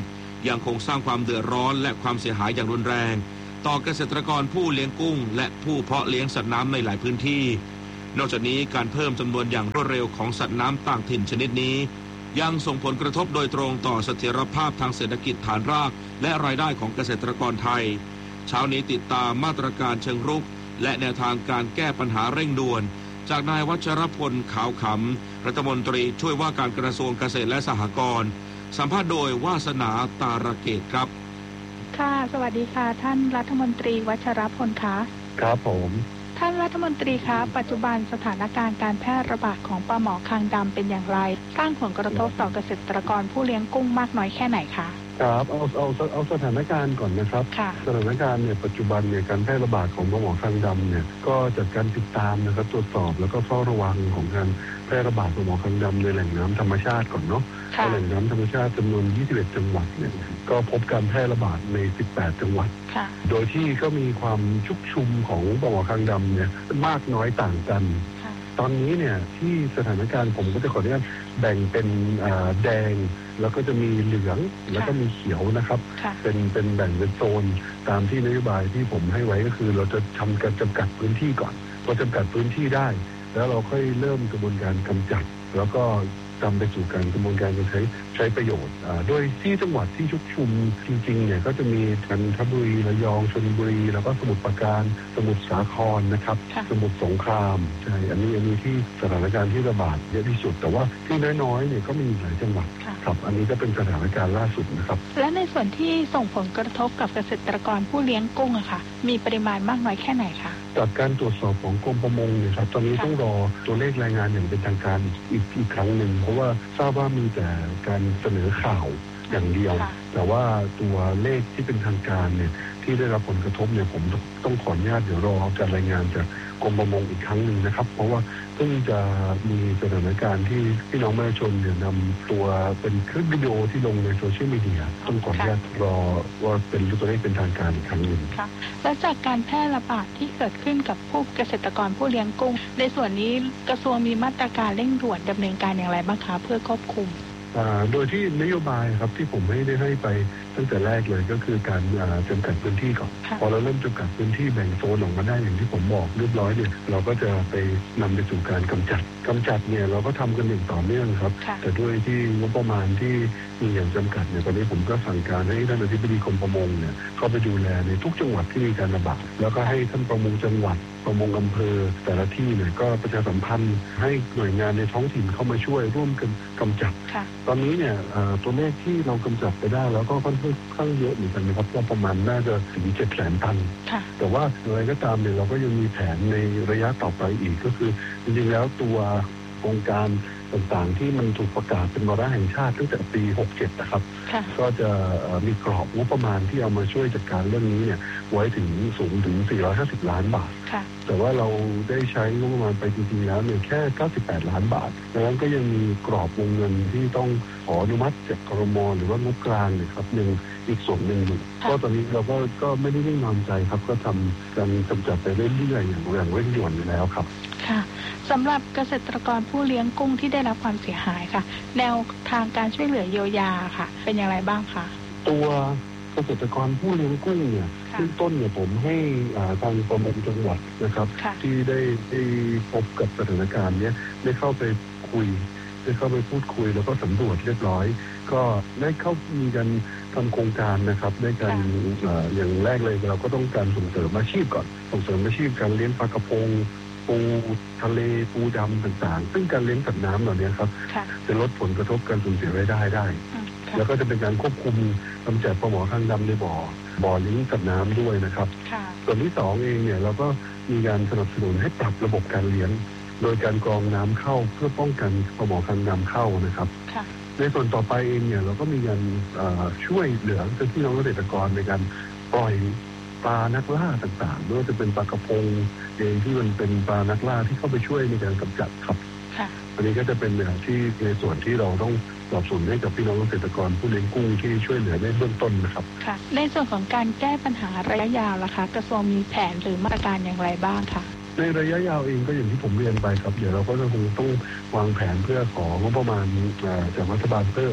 ยังคงสร้างความเดือดร้อนและความเสียหายอย่างรุนแรงต่อเกษตรกรผู้เลี้ยงกุ้งและผู้เพาะเลี้ยงสัตว์น้ำในหลายพื้นที่นอกจากนี้การเพิ่มจำนวนอย่างรวดเร็วของสัตว์น้ำต่างถิ่นชนิดนี้ยังส่งผลกระทบโดยตรงต่อเสถียรภาพทางเศรษฐกิจฐานรากและรายได้ของเกษตรกรไทยเช้านี้ติดตามมาตรการเชิงรุกและแนวทางการแก้ปัญหาเร่งด่วนจากนายวัชรพลขาวขำรัฐมนตรีช่วยว่าการกระทรวงเกษตรและสหกรณ์สัมภาษณ์โดยวาสนาตาระเกตครับค่ะสวัสดีค่ะท่านรัฐมนตรีวัชรพลคะครับผมท่านรัฐมนตรีคะปัจจุบันสถานการณ์การแพร่ระบาดของปลาหมอคางดำเป็นอย่างไรสร้างผลกระทบต่อเกษตรกรผู้เลี้ยงกุ้งมากน้อยแค่ไหนคะครับเอาสถานการณ์ก่อนนะครับสถานการณ์เนี่ยปัจจุบันเนี่ยการแพร่ระบาดของปลาหมอคางดำเนี่ยก็จากการติดตามนะครับตรวจสอบแล้วก็เฝ้าระวังของการแพร่ระบาดปลาหมอคางดำในแหล่งน้ำธรรมชาติก่อนเนาะแหล่งน้ำธรรมชาติจำนวน21จังหวัดเนี่ยก็พบการแพร่ระบาดใน18จังหวัดโดยที่ก็มีความชุกชุมของปลาหมอคางดำเนี่ยมากน้อยต่างกันตอนนี้เนี่ยที่สถานการณ์ผมก็จะขออนุญาตแบ่งเป็นแดงแล้วก็จะมีเหลืองแล้วก็มีเขียวนะครับเป็นแบ่งเป็นโซนตามที่นโยบายที่ผมให้ไว้ก็คือเราจะทำการจำกัดพื้นที่ก่อนพอจำกัดพื้นที่ได้แล้วเราค่อยเริ่มกระบวนการกำจัดแล้วก็นำไปสู่การกระบวนการการใช้ประโยชน์โดยที่จังหวัดที่ชุกชุมจริงๆเนี่ยก็จะมีจันทบุรีระยองชลบุรีแล้วก็สมุทรปราการสมุทรสาครนะครับสมุทรสงครามใช่อันนี้ที่สถานการณ์ที่ระบาดเยอะที่สุดแต่ว่าที่น้อยๆเนี่ยก็มีหลายจังหวัดครับอันนี้ก็เป็นสถานการณ์ล่าสุดนะครับและในส่วนที่ส่งผลกระทบกับเกษตรกรผู้เลี้ยงกุ้งอะค่ะมีปริมาณมากน้อยแค่ไหนคะจากการตรวจสอบของกรมประมงเนี่ยครับตอนนี้ต้องรอตัวเลขรายงานอย่างเป็นทางการอีกครั้งหนึ่งเพราะว่าทราบว่ามีแต่การเสนอข่าวอย่างเดียวแต่ว่าตัวเลขที่เป็นทางการเนี่ยที่ได้รับผลกระทบเนี่ยผมต้องขออนุญาตเดี๋ยวรอการรายงานจากกรมประมงอีกครั้งหนึ่งนะครับเพราะว่าเพิ่งจะมีสถานการณ์ที่พี่น้องประชาชนเนี่ยนำตัวเป็นคลิปวิดีโอที่ลงในโซเชียลมีเดียต้องขออนุญาตรอว่าเป็นตัวเลขเป็นทางการอีกครั้งหนึ่งค่ะและจากการแพร่ระบาดที่เกิดขึ้นกับผู้เกษตรกรผู้เลี้ยงกุ้งในส่วนนี้กระทรวงมีมาตรการเร่งด่วนดำเนินการอย่างไรบ้างคะเพื่อควบคุมโดยที่นโยบายครับที่ผมได้ให้ไปตั้งแต่แรกเลยก็คือการจำกัดพื้นที่ก่อนพอเราเริ่มจำกัดพื้นที่แบ่งโซนออกมาได้อย่างที่ผมบอกเรียบร้อยเนี่ยเราก็จะไปนำไปสู่การกำจัดเนี่ยเราก็ทำกันอย่างต่อเนื่องครับแต่ด้วยที่งบประมาณที่มีอย่างจำกัดเนี่ยตอนนี้ผมก็สั่งการให้ท่านอธิบดีกรมประมงเนี่ยเข้าไปดูแลในทุกจังหวัดที่มีการระบาดแล้วก็ให้ท่านประมงจังหวัดประมงอำเภอแต่ละที่เนี่ยก็ประชาสัมพันธ์ให้หน่วยงานในท้องถิ่นเข้ามาช่วยร่วมกันกำจัดตอนนี้เนี่ยตัวเลขที่เรากำจัดไปได้แล้วก็ค่อนข้างเยอะเหมือนกันนะครับก็ประมาณน่าจะถึง700,000 ตันแต่ว่าอะไรก็ตามเนี่ยเราก็ยังมีแผนในระยะต่อไปอีกก็คือจริงๆแล้วตัวโครงการต่างๆที่มันถูกประกาศเป็นวาระแห่งชาติตั้งแต่ปี67นะครับก็จะมีกรอบงบประมาณที่เอามาช่วยจัดการเรื่องนี้เนี่ยไว้ถึงสูงถึง450 ล้านบาทแต่ว่าเราได้ใช้งบประมาณไปจริงๆแล้วเนี่ยแค่98 ล้านบาทดังนั้นก็ยังมีกรอบวงเงินที่ต้องขออนุมัติจากกรม.หรือว่างบกลางเนี่ยครับอีกส่วนหนึ่งอยู่ก็ตอนนี้เราก็ไม่ได้นิ่งนอนใจครับก็ทำการกำจัดไปเรื่อยๆอย่างเร่งด่วนอยู่แล้วครับค่ะสำหรับเกษตรกรผู้เลี้ยงกุ้งที่ได้รับความเสียหายค่ะแนวทางการช่วยเหลือเยียวยาค่ะเป็นอย่างไรบ้างคะตัวเกษตรกรผู้เลี้ยงกุ้งเนี่ยขึ้นต้นเนี่ยผมให้ทางประมงจังหวัดนะครับที่ได้พบกับสถานการณ์นี้ได้เข้าไปพูดคุยแล้วก็สำรวจเรียบร้อยก็ได้มีการทำโครงการนะครับได้การอย่างแรกเลยเราก็ต้องการส่งเสริมอาชีพก่อนส่งเสริมอาชีพการเลี้ยงปลากระพงปูทะเลปูดำต่างๆซึ่งการเลี้ยงสัตว์น้ำเหล่านี้ครับจะลดผลกระทบการสูญเสียรายได้ได้แล้วก็จะเป็นการควบคุมกำจัดปลาหมอคางดำในบ่อเลี้ยงสัตว์น้ำด้วยนะครับส่วนที่2เองเนี่ยเราก็มีการสนับสนุนให้ปรับระบบการเลี้ยงโดยการกรองน้ำเข้าเพื่อป้องกันปลาหมอคางดำเข้านะครับในส่วนต่อไปเองเนี่ยเราก็มีการช่วยเหลือพี่น้องเกษตรกรในการปล่อยปลานักล่าต่างๆไม่ว่าจะเป็นปลากระพงเองที่มันเป็นปลานักล่าที่เข้าไปช่วยในการกำจัดครับอันนี้ก็จะเป็นที่ในส่วนที่เราต้องสนับสนุนให้กับพี่น้องเกษตรกรผู้เลี้ยงกุ้งที่ช่วยเหลือในเบื้องต้นนะครับค่ะในส่วนของการแก้ปัญหาระยะยาวล่ะคะกระทรวงมีแผนหรือมาตรการอย่างไรบ้างคะในระยะยาวเองก็อย่างที่ผมเรียนไปครับเดี๋ยวเราก็จะคงต้องวางแผนเพื่อของงบประมาณจากรัฐบาลเพิ่ม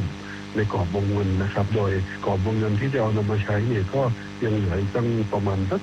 ในกรอบวงเงินนะครับโดยกรอบวงเงินที่จะเอานำมาใช้เนี่ยก็ยังเหลืออีกตั้งประมาณสัก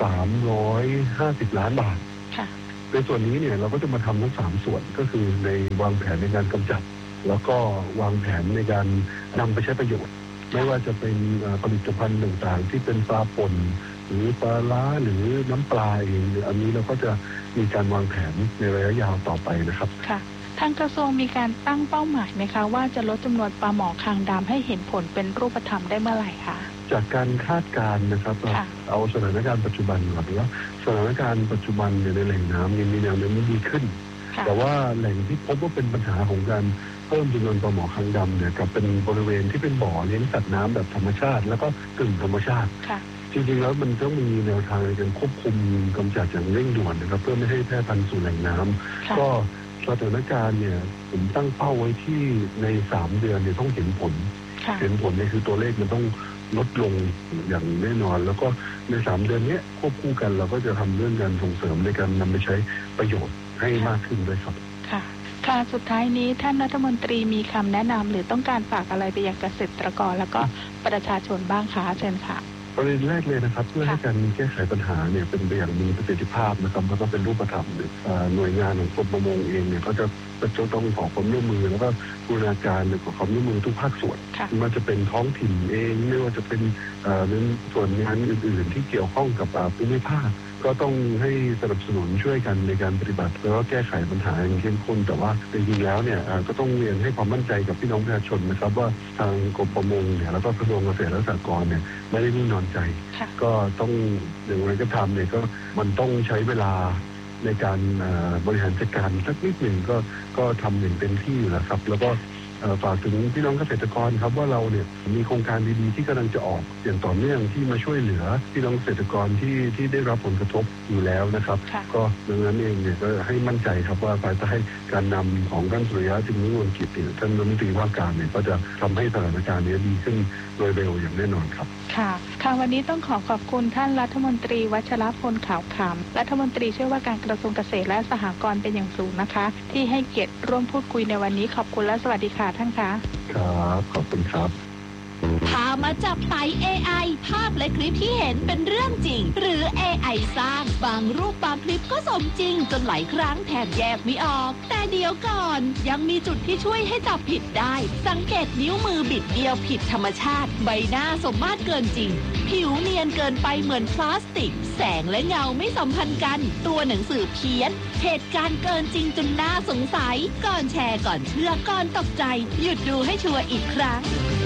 350 ล้านบาทในส่วนนี้เนี่ยเราก็จะมาทำทั้ง3ส่วนก็คือในวางแผนในการกำจัดแล้วก็วางแผนในการนำไปใช้ประโยชน์ไม่ว่าจะเป็นผลิตภัณฑ์ต่างๆที่เป็นปลาป่นหรือปลาล้าหรือน้ำปลาเองอันนี้เราก็จะมีการวางแผนในระยะยาวต่อไปนะครับค่ะทางกระทรวงมีการตั้งเป้าหมายไหมคะว่าจะลดจำนวนปลาหมอคางดำให้เห็นผลเป็นรูปธรรมได้เมื่อไหร่คะจากการคาดการณ์นะครับเอาสถานการณ์ปัจจุบันก่อนว่าสถานการณ์ปัจจุบันในแหล่งน้ำมีแนวโน้มดีขึ้นแต่ว่าแหล่งที่พบว่าเป็นปัญหาของการเพิ่มจำนวนปลาหมอคางดำเนี่ยกับเป็นบริเวณที่เป็นบ่อเลี้ยงสัตว์น้ำแบบธรรมชาติแล้วก็กึ่งธรรมชาติจริงๆแล้วมันต้องมีแนวทางในการควบคุมกำจัดอย่างเร่งด่วนนะครับเพื่อไม่ให้แพร่พันธุ์สู่แหล่งน้ำก็สถานการณ์เนี่ยผมตั้งเป้าไว้ที่ใน3 เดือนเนี่ยต้องเห็นผลเนี่ยคือตัวเลขมันต้องลดลงอย่างแน่นอนแล้วก็ใน3 เดือนนี้ควบคู่กันเราก็จะทำเรื่องการส่งเสริมในการนำไปใช้ประโยชน์ให้มากขึ้นด้วยครับค่ะสุดท้ายนี้ท่านรัฐมนตรีมีคำแนะนำหรือต้องการฝากอะไรไปยังเกษตรกรแล้วก็ประชาชนบ้างคะเชิญค่ะประเด็นแรกเลยนะครับเพื่อให้การแก้ไขปัญหาเนี่ยเป็นไปอย่างมีประสิทธิภาพนะครับแล้วก็เป็นรูปธรรมหน่วยงานของกรมประมงเองเนี่ยก็จะต้องขอความร่วมมือแล้วก็บูรณาการขอความร่วมมือทุกภาคส่วนไม่ว่าจะเป็นท้องถิ่นเองไม่ว่าจะเป็นส่วนงานอื่นๆที่เกี่ยวข้องกับภูมิภาคก็ต้องให้สนับสนุนช่วยกันในการปฏิบัติแล้วก็แก้ไขปัญหาอย่างเข้มข้นแต่ว่าจริงๆแล้วเนี่ยก็ต้องเรียนให้ความมั่นใจกับพี่น้องประชาชนนะครับว่าทางกรมประมงเนี่ยแล้วก็กระทรวงเกษตรและสหกรณ์เนี่ยไม่ได้นิ่งนอนใจก็ต้องอย่างไรก็ทำเนี่ยก็มันต้องใช้เวลาในการบริหารจัดการสักนิดหนึ่งก็ทำอย่างเต็มที่อยู่แล้วครับแล้วก็ฝากถึงพี่น้องเกษตรกรครับว่าเราเนี่ยมีโครงการดีๆที่กำลังจะออกอย่างต่อเนื่องที่มาช่วยเหลือพี่น้องเกษตรกรที่ได้รับผลกระทบอยู่แล้วนะครับก็ดังนั้นเองเนี่ยก็ให้มั่นใจครับว่าภายใต้การนำของท่านสุริยะจึงรุ่งเรืองกิจท่านรัฐมนตรีว่าการเนี่ยก็จะทำให้สถานการณ์นี้ดีขึ้นโดยเร็วอย่างแน่นอนครับค่ะวันนี้ต้องขอบคุณท่านรัฐมนตรีวัชรพลขาวขำรัฐมนตรีช่วยว่าการกระทรวงเกษตรและสหกรณ์เป็นอย่างสูงนะคะที่ให้เกียรติร่วมพูดคุยในวันนี้ขอบคุณและสวัสดีค่ะท่านคะครับขอบคุณครับพามาจับไต่ AI ภาพและคลิปที่เห็นเป็นเรื่องจริงหรือ AI สร้างบางรูปบางคลิปก็สมจริงจนหลายครั้งแทบแยกไม่ออกแต่เดี๋ยวก่อนยังมีจุดที่ช่วยให้จับผิดได้สังเกตนิ้วมือบิดเดียวผิดธรรมชาติใบหน้าสมมาตรเกินจริงผิวเนียนเกินไปเหมือนพลาสติกแสงและเงาไม่สัมพันธ์กันตัวหนังสือเพี้ยนเหตุการณ์เกินจริงจนน่าสงสัยก่อนแชร์ก่อนเชื่อก่อนตกใจหยุดดูให้ชัวร์อีกครั้ง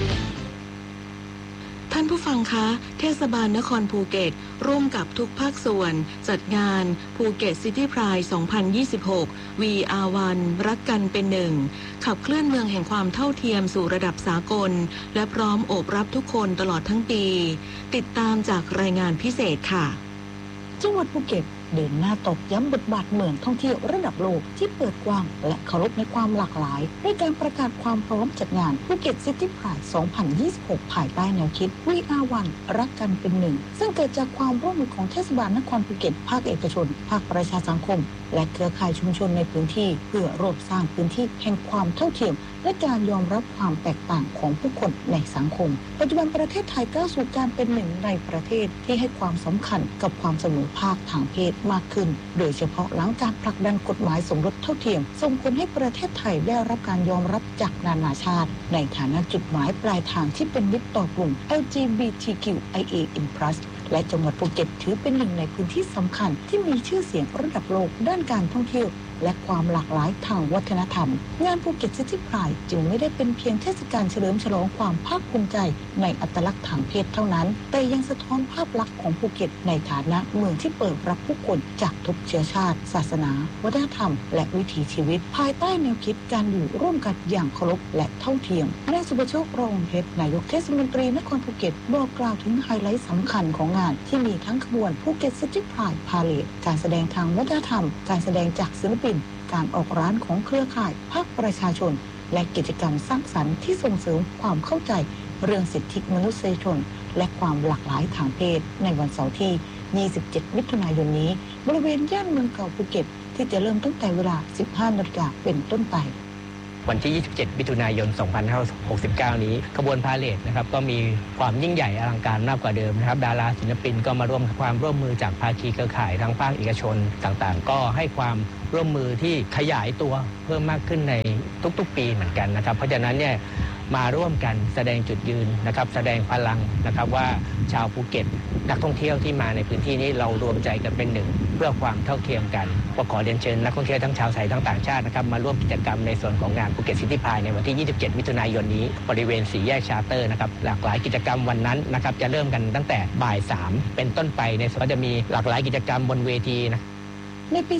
ท่านผู้ฟังคะเทศบาลนครภูเก็ตร่วมกับทุกภาคส่วนจัดงานภูเก็ตซิตี้ไพร์2026 VR1 รักกันเป็นหนึ่งขับเคลื่อนเมืองแห่งความเท่าเทียมสู่ระดับสากลและพร้อมโอบรับทุกคนตลอดทั้งปีติดตามจากรายงานพิเศษค่ะจังหวัดภูเก็ตเดินหน้าตอกย้ำบทบาทเมืองท่องเที่ยวระดับโลกที่เปิดกว้างและเคารพในความหลากหลายด้วยการประกาศความพร้อมจัดงานภูเก็ตซิตี้ไพร์2026 ภายใต้แนวคิด VR1 รักกันเป็นหนึ่งซึ่งเกิดจากความร่วมมือของเทศบาลนครภูเก็ตภาคเอกชนภาคประชาสังคมและเครือข่ายชุมชนในพื้นที่เพื่อร่วมสร้างพื้นที่แห่งความเท่าเทียมและการยอมรับความแตกต่างของผู้คนในสังคมปัจจุบันประเทศไทยก้าวสู่การเป็นหนึ่งในประเทศที่ให้ความสำคัญกับความเสมอภาคทางเพศมากขึ้นโดยเฉพาะหลังการผลักดันกฎหมายสมรสเท่าเทียมส่งผลให้ประเทศไทยได้รับการยอมรับจากนานาชาติในฐานะจุดหมายปลายทางที่เป็นมิตรต่อกลุ่ม LGBTQIA+ และจังหวัดภูเก็ตถือเป็นหนึ่งในพื้นที่สำคัญที่มีชื่อเสียงระดับโลกด้านการท่องเที่ยวและความหลากหลายทางวัฒนธรรมงานภูเก็ตซิตี้ไพร์จึงไม่ได้เป็นเพียงเทศกาลเฉลิมฉลองความภาคภูมิใจในอัตลักษณ์ทางเพศเท่านั้นแต่ยังสะท้อนภาพลักษณ์ของภูเก็ตในฐานะเมืองที่เปิดรับผู้คนจากทุกเชื้อชาติศาสนาวัฒนธรรมและวิถีชีวิตภายใต้แนวคิดการอยู่ร่วมกันอย่างเคารพและเท่าเทียมนายสุประโชค รองเพชรนายกเทศมนตรีนครภูเก็ตบอกกล่าวถึงไฮไลท์สำคัญของงานที่มีทั้งขบวนภูเก็ตซิตี้ไพร์พาเลทการแสดงทางวัฒนธรรมการแสดงจากศิลปินการออกร้านของเครือข่ายภาคประชาชนและกิจกรรมสร้างสรรค์ที่ส่งเสริมความเข้าใจเรื่องสิทธิมนุษยชนและความหลากหลายทางเพศในวันเสาร์ที่ 27 มิถุนายนนี้บริเวณย่านเมืองเก่าภูเก็ตที่จะเริ่มตั้งแต่เวลา 15 นาฬิกาเป็นต้นไปวันที่ 27 มิถุนายน 2569 นี้ขบวนพาเหรดนะครับก็มีความยิ่งใหญ่อลังการมากกว่าเดิมนะครับดาราศิลปินก็มาร่วมความร่วมมือจากภาคีเครือข่ายทางภาคเอกชนต่างๆก็ให้ความร่วมมือที่ขยายตัวเพิ่มมากขึ้นในทุกๆปีเหมือนกันนะครับเพราะฉะนั้นเนี่ยมาร่วมกันแสดงจุดยืนนะครับแสดงพลังนะครับว่าชาวภูเก็ตนักท่องเที่ยวที่มาในพื้นที่นี้เรารวมใจกันเป็นหนึ่งเพื่อความเท่าเทียมกันก็ขอเรียนเชิญนักท่องเที่ยวทั้งชาวไทยทั้งต่างชาตินะครับมาร่วมกิจกรรมในส่วนของงานภูเก็ตซิตี้พายในวันที่ 27 มิถุนายนนี้บริเวณ4 แยกชาร์เตอร์นะครับหลากหลายกิจกรรมวันนั้นนะครับจะเริ่มกันตั้งแต่บ่าย 3เป็นต้นไปในส่วนก็จะมีหลากหลายกิจกรรมบนเวทีนะในปี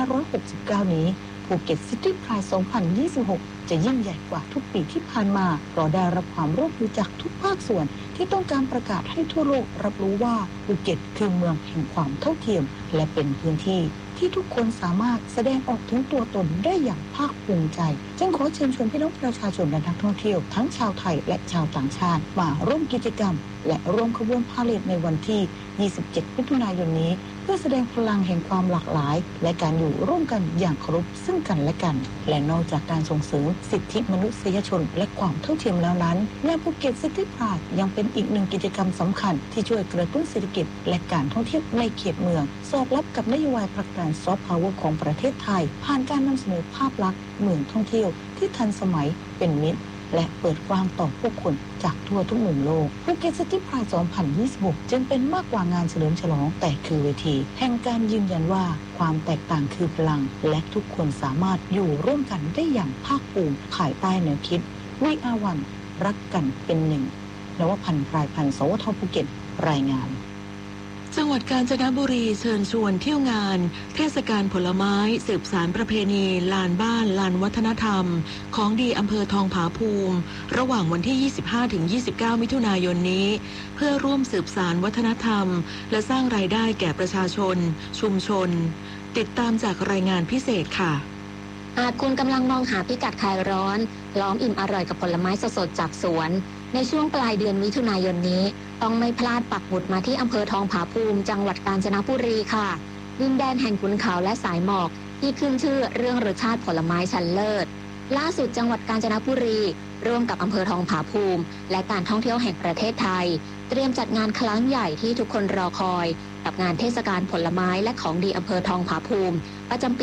2569 นี้ภูเก็ตซิตี้พาย 2026 จะยิ่งใหญ่กว่าทุกปีที่ผ่านมาเพราะได้รับความร่วมมือจากทุกภาคส่วนที่ต้องการประกาศให้ทั่วโลกรับรู้ว่าภูเก็ตคือเมืองแห่งความเท่าเทียมและเป็นพื้นที่ที่ทุกคนสามารถแสดงออกถึงตัวตนได้อย่างภาคภูมิใจจึงขอเชิญชวนพี่น้องประชาชนและนักท่องเที่ยวทั้งชาวไทยและชาวต่างชาติมาร่วมกิจกรรมและร่วมขบวนพาเหรดในวันที่ 27 มิถุนายนนี้เพื่อแสดงพลังแห่งความหลากหลายและการอยู่ร่วมกันอย่างเคารพซึ่งกันและกันและนอกจากการส่งเสริมสิทธิมนุษยชนและความเท่าเทียมแล้วนั้นงานภูเก็ตซิตี้พายยังเป็นอีกหนึ่งกิจกรรมสำคัญที่ช่วยกระตุ้นเศรษฐกิจและการท่องเที่ยวในเขตเมืองสอดรับกับนโยบายผลักดันซอฟต์พาวเวอร์ของประเทศไทยผ่านการนำเสนอภาพลักษณ์เมืองท่องเที่ยวที่ทันสมัยเป็นมิตรและเปิดกว้างต่อผู้คนจากทั่วทุกมุมโลกภูเก็ตซิตี้พาย 2026 จึงเป็นมากกว่างานเฉลิมฉลองแต่คือเวทีแห่งการยืนยันว่าความแตกต่างคือพลังและทุกคนสามารถอยู่ร่วมกันได้อย่างภาคภูมิภายใต้แนวคิด We Are One รักกันเป็นหนึ่งนวพันธ์พรายพันธ์สวทภูเก็ตรายงานจังหวัดกาญจนบุรีเชิญชวนเที่ยวงานเทศกาลผลไม้สืบสานประเพณีลานบ้านลานวัฒนธรรมของดีอำเภอทองผาภูมิระหว่างวันที่ 25-29 มิถุนายนนี้เพื่อร่วมสืบสานวัฒนธรรมและสร้างรายได้แก่ประชาชนชุมชนติดตามจากรายงานพิเศษค่ะหากคุณกำลังมองหาพิกัดคลายร้อนล้อมอิ่มอร่อยกับผลไม้สดๆจากสวนในช่วงปลายเดือนมิถุนายนนี้ต้องไม่พลาดปักหมุดมาที่อำเภอทองผาภูมิจังหวัดกาญจนบุรีค่ะดินแดนแห่งขุนเขาและสายหมอกที่ขึ้นชื่อเรื่องรสชาติผลไม้ชั้นเลิศล่าสุดจังหวัดกาญจนบุรีร่วมกับอำเภอทองผาภูมิและการท่องเที่ยวแห่งประเทศไทยเตรียมจัดงานครั้งใหญ่ที่ทุกคนรอคอยกับงานเทศกาลผลไม้และของดีอำเภอทองผาภูมิประจำปี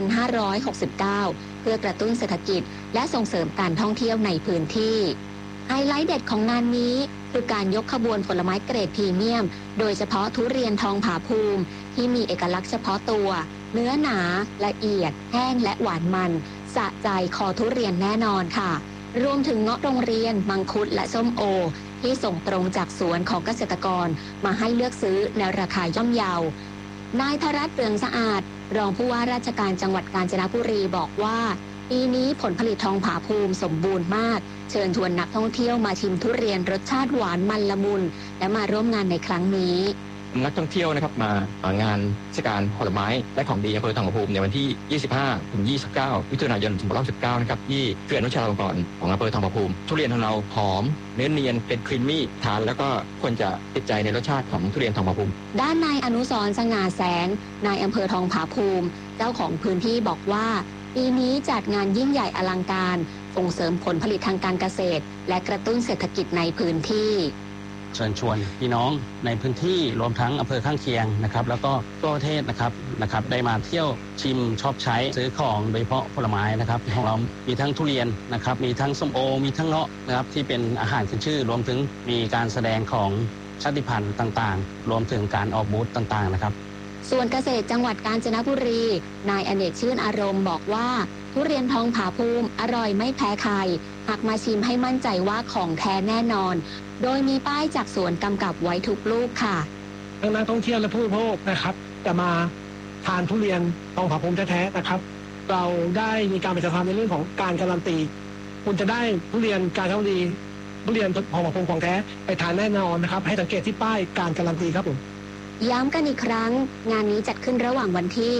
2569 เพื่อกระตุ้นเศรษฐกิจและส่งเสริมการท่องเที่ยวในพื้นที่ไฮไลท์เด็ดของงานนี้คือการยกขบวนผลไม้เกรดพรีเมียมโดยเฉพาะทุเรียนทองผาภูมิที่มีเอกลักษณ์เฉพาะตัวเนื้อหนาละเอียดแห้งและหวานมันสะใจคอทุเรียนแน่นอนค่ะรวมถึงเงาะโรงเรียนมังคุดและส้มโอที่ส่งตรงจากสวนของเกษตรกรมาให้เลือกซื้อในราคาย่อมเยา นายธรัตน์เรืองสะอาดรองผู้ว่าราชการจังหวัดกาญจนบุรีบอกว่าปีนี้ผลผลิตทองผาภูมิสมบูรณ์มากเชิญชวนนักท่องเที่ยวมาชิมทุเรียนรสชาติหวานมันละมุนและมาร่วมงานในครั้งนี้นักท่องเที่ยวนะครับมางานเทศกาลผลไม้และของดีอำเภอทองผาภูมิในวันที่ 25-29 มิถุนายน 2519 นะครับที่เขื่อนวชิราลงกรณ์ของอำเภอทองผาภูมิทุเรียนของเราหอมเนื้อเนียนเป็นครีมมี่ทานแล้วก็ควรจะติดใจในรสชาติของทุเรียนทองผาภูมิด้านนายอนุสรณ์สง่าแสงนายอำเภอทองผาภูมิเจ้าของพื้นที่บอกว่าปีนี้จัดงานยิ่งใหญ่อลังการส่งเสริมผลผลิตทางการเกษตรและกระตุ้นเศรษฐกิจในพื้นที่เชิญชวนพี่น้องในพื้นที่รวมทั้งอำเภอข้างเคียงนะครับแล้วก็ทั่วประเทศนะครับได้มาเที่ยวชิมชอบใช้ซื้อของโดยเฉพาะผลไม้นะครับของเรามีทั้งทุเรียนนะครับมีทั้งส้มโอมีทั้งเงาะนะครับที่เป็นอาหารขึ้นชื่อรวมถึงมีการแสดงของชาติพันธุ์ต่างๆรวมถึงการออกบูธต่างๆนะครับส่วนเกษตรจังหวัดกาญจนบุรีนายอเนกชื่นอารมณ์บอกว่าทุเรียนทองผาภูมิอร่อยไม่แพ้ใครหากมาชิมให้มั่นใจว่าของแท้แน่นอนโดยมีป้ายจากสวนกำกับไว้ทุกลูกค่ะทั้งนักท่องเที่ยวและผู้บริโภคนะครับจะมาทานทุเรียนทองผาภูมิแท้ๆนะครับเราได้มีการประชาสัมพันธ์ในเรื่องของการการันตีคุณจะได้ทุเรียนกาญจนบุรีทุเรียนทองผาภูมิของแท้ไปทานแน่นอนนะครับให้สังเกตที่ป้ายการการันตีครับผมย้ำกันอีกครั้งงานนี้จัดขึ้นระหว่างวันที่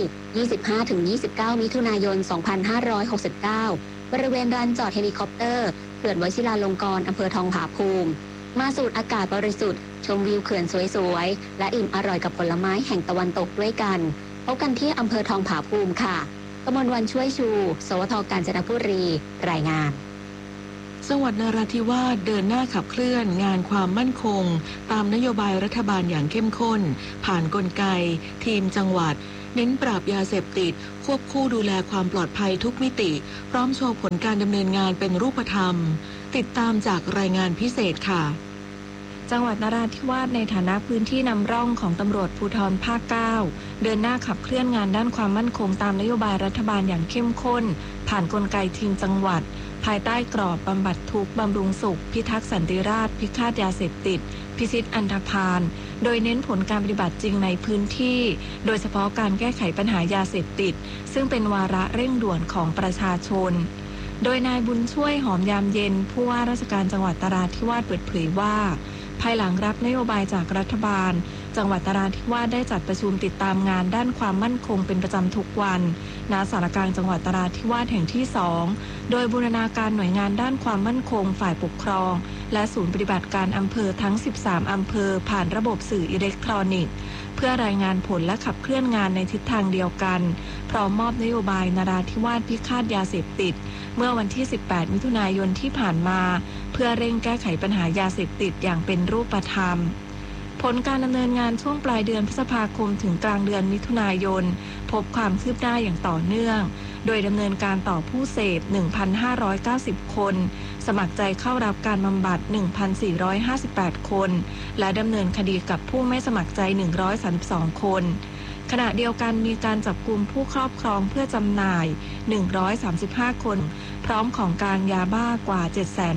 25-29 มิถุนายน 2569 บริเวณลานจอดเฮลิคอปเตอร์เขื่อนวชิราลงกรณ์อำเภอทองผาภูมิมาสูดอากาศบริสุทธิ์ชมวิวเขื่อนสวยๆและอิ่มอร่อยกับผลไม้แห่งตะวันตกด้วยกันพบกันที่อำเภอทองผาภูมิค่ะกมลวรรณช่วยชูสวทกาญจนบุรีรายงานจังหวัดนราธิวาสเดินหน้าขับเคลื่อนงานความมั่นคงตามนโยบายรัฐบาลอย่างเข้มข้นผ่านกลไกทีมจังหวัดเน้นปราบยาเสพติดควบคู่ดูแลความปลอดภัยทุกมิติพร้อมโชว์ผลการดำเนินงานเป็นรูปธรรมติดตามจากรายงานพิเศษค่ะจังหวัดนราธิวาสในฐานะพื้นที่นำร่องของตำรวจภูธรภาค 9 เดินหน้าขับเคลื่อนงานด้านความมั่นคงตามนโยบายรัฐบาลอย่างเข้มข้นผ่านกลไกทีมจังหวัดภายใต้กรอบบำบัดทุกข์บำรุงสุขพิทักษ์สันติราษฎร์พิฆาตยาเสพติดพิชิตอันธพาลโดยเน้นผลการปฏิบัติจริงในพื้นที่โดยเฉพาะการแก้ไขปัญหายาเสพติดซึ่งเป็นวาระเร่งด่วนของประชาชนโดยนายบุญช่วยหอมยามเย็นผู้ว่าราชการจังหวัดนราธิวาสเปิดเผยว่าภายหลังรับนโยบายจากรัฐบาลจังหวัดนราธิวาสได้จัดประชุมติดตามงานด้านความมั่นคงเป็นประจำทุกวันณศาลกลางจังหวัดนราธิวาสแห่งที่ 2โดยบูรณาการหน่วยงานด้านความมั่นคงฝ่ายปกครองและศูนย์ปฏิบัติการอำเภอทั้ง13อำเภอผ่านระบบสื่ออิเล็กทรอนิกส์เพื่อรายงานผลและขับเคลื่อนงานในทิศทางเดียวกันพร้อมมอบนโยบายนราธิวาสพิฆาตยาเสพติดเมื่อวันที่18มิถุนายนที่ผ่านมาเพื่อเร่งแก้ไขปัญหายาเสพติดอย่างเป็นรูปธรรมผลการดำเนินงานช่วงปลายเดือนพฤษภาคมถึงกลางเดือนมิถุนายนพบความคืบหน้าอย่างต่อเนื่องโดยดำเนินการต่อผู้เสพ 1,590 คนสมัครใจเข้ารับการบำบัด 1,458 คนและดำเนินคดีกับผู้ไม่สมัครใจ 132 คนขณะเดียวกันมีการจับกุมผู้ครอบครองเพื่อจำหน่าย 135 คนพร้อมของกลางยาบ้ากว่า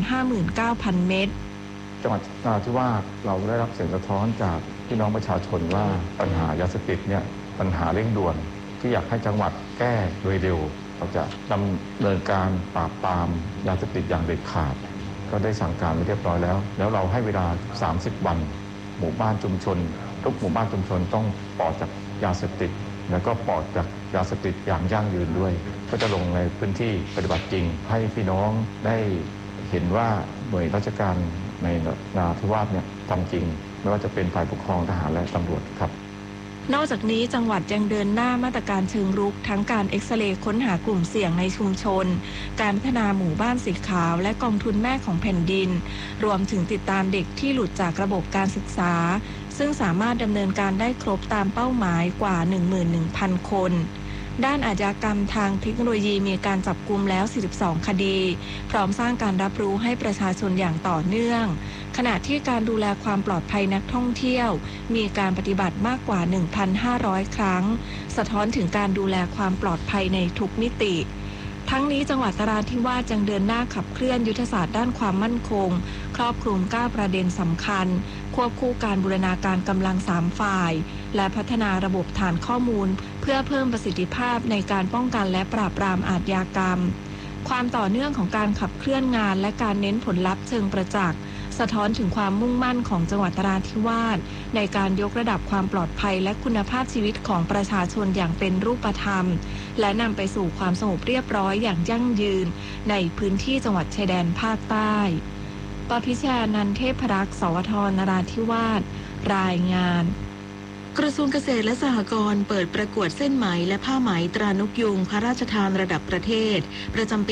759,000 เม็ดจังหวัดนราธิวาสเราได้รับเสียงสะท้อนจากพี่น้องประชาชนว่าปัญหายาเสพติดเนี่ยปัญหาเร่งด่วนที่อยากให้จังหวัดแก้โดยเร็วเราจะดำเนินการปราบปรามยาเสพติดอย่างเด็ดขาดก็ได้สั่งการไปเรียบร้อยแล้วเราให้เวลา30 วันหมู่บ้านชุมชนทุกหมู่บ้านชุมชนต้องปลอดจากยาเสพติดแล้วก็ปลอดจากยาเสพติดอย่างยั่งยืนด้วยก็จะลงในพื้นที่ปฏิบัติจริงให้พี่น้องได้เห็นว่าหน่วยราชการในนราธิวาสเนี่ยทำจริงไม่ว่าจะเป็นฝ่ายปกครองทหารและตำรวจครับนอกจากนี้จังหวัดยังเดินหน้ามาตรการเชิงรุกทั้งการเอ็กซเรย์ค้นหากลุ่มเสี่ยงในชุมชนการพัฒนาหมู่บ้านสีขาวและกองทุนแม่ของแผ่นดินรวมถึงติดตามเด็กที่หลุดจากระบบการศึกษาซึ่งสามารถดำเนินการได้ครบตามเป้าหมายกว่า 11,000 คนด้านอาชญากรรมทางเทคโนโลยีมีการจับกุมแล้ว42คดีพร้อมสร้างการรับรู้ให้ประชาชนอย่างต่อเนื่องขณะที่การดูแลความปลอดภัยนักท่องเที่ยวมีการปฏิบัติมากกว่า 1,500 ครั้งสะท้อนถึงการดูแลความปลอดภัยในทุกมิติทั้งนี้จังหวัดนราธิวาสยังเดินหน้าขับเคลื่อนยุทธศาสตร์ด้านความมั่นคงครอบคลุม9ประเด็นสำคัญควบคู่การบูรณาการกำลัง3ฝ่ายและพัฒนาระบบฐานข้อมูลเพื่อเพิ่มประสิทธิภาพในการป้องกันและปราบปรามอาชญากรรมความต่อเนื่องของการขับเคลื่อนงานและการเน้นผลลัพธ์เชิงประจักษ์สะท้อนถึงความมุ่งมั่นของจังหวัดนราธิวาสในการยกระดับความปลอดภัยและคุณภาพชีวิตของประชาชนอย่างเป็นรูปธรรมและนำไปสู่ความสงบเรียบร้อยอย่างยั่งยืนในพื้นที่จังหวัดชายแดนภาคใต้ปพิชานันท์เทพรักษ์สวทนราธิวาสรายงานกระทรวงเกษตรและสหกรณ์เปิดประกวดเส้นไหมและผ้าไหมตรานกยูงพระราชทานระดับประเทศประจำปี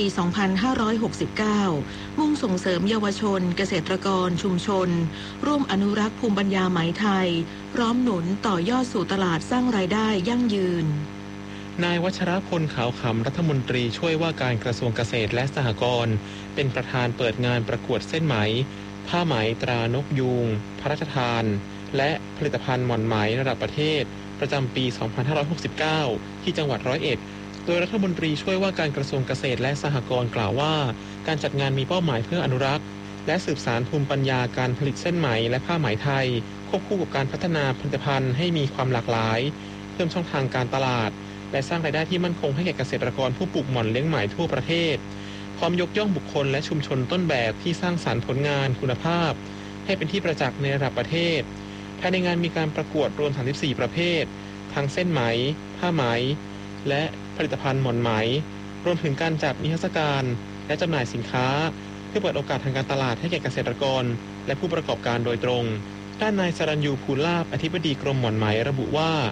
2569 มุ่งส่งเสริมเยาวชนเกษตรกรชุมชนร่วมอนุรักษ์ภูมิปัญญาไหมไทยพร้อมหนุนต่อยอดสู่ตลาดสร้างรายได้ยั่งยืนนายวัชรพลขาวขำรัฐมนตรีช่วยว่าการกระทรวงเกษตรและสหกรณ์เป็นประธานเปิดงานประกวดเส้นไหมผ้าไหมตรานกยูงพระราชทานและผลิตภัณฑ์หม่อนไหมระดับประเทศประจำปี 2569 ที่จังหวัดร้อยเอ็ดโดยรัฐมนตรีช่วยว่าการกระทรวงเกษตรและสหกรณ์กล่าวว่าการจัดงานมีเป้าหมายเพื่ออนุรักษ์และสืบสานภูมิปัญญาการผลิตเส้นไหมและผ้าไหมไทยควบคู่กับการพัฒนาผลิตภัณฑ์ให้มีความหลากหลายเพิ่มช่องทางการตลาดและสร้างรายได้ที่มั่นคงให้แก่เกษตรกรผู้ปลูกหม่อนเลี้ยงไหมทั่วประเทศพร้อมยกย่องบุคคลและชุมชนต้นแบบที่สร้างสรรค์ผลงานคุณภาพให้เป็นที่ประจักษ์ในระดับประเทศภายในงานมีการประกวดรวม34ประเภททั้งเส้นไหมผ้าไหมและผลิตภัณฑ์หม่อนไหมรวมถึงการจัดนิทรรศการและจำหน่ายสินค้าเพื่อเปิดโอกาสทางการตลาดให้แก่เกษตรกรและผู้ประกอบการโดยตรงด้านนายสรัญยู ภูลาภอธิบดีกรมหม่อนไหมระบุว่า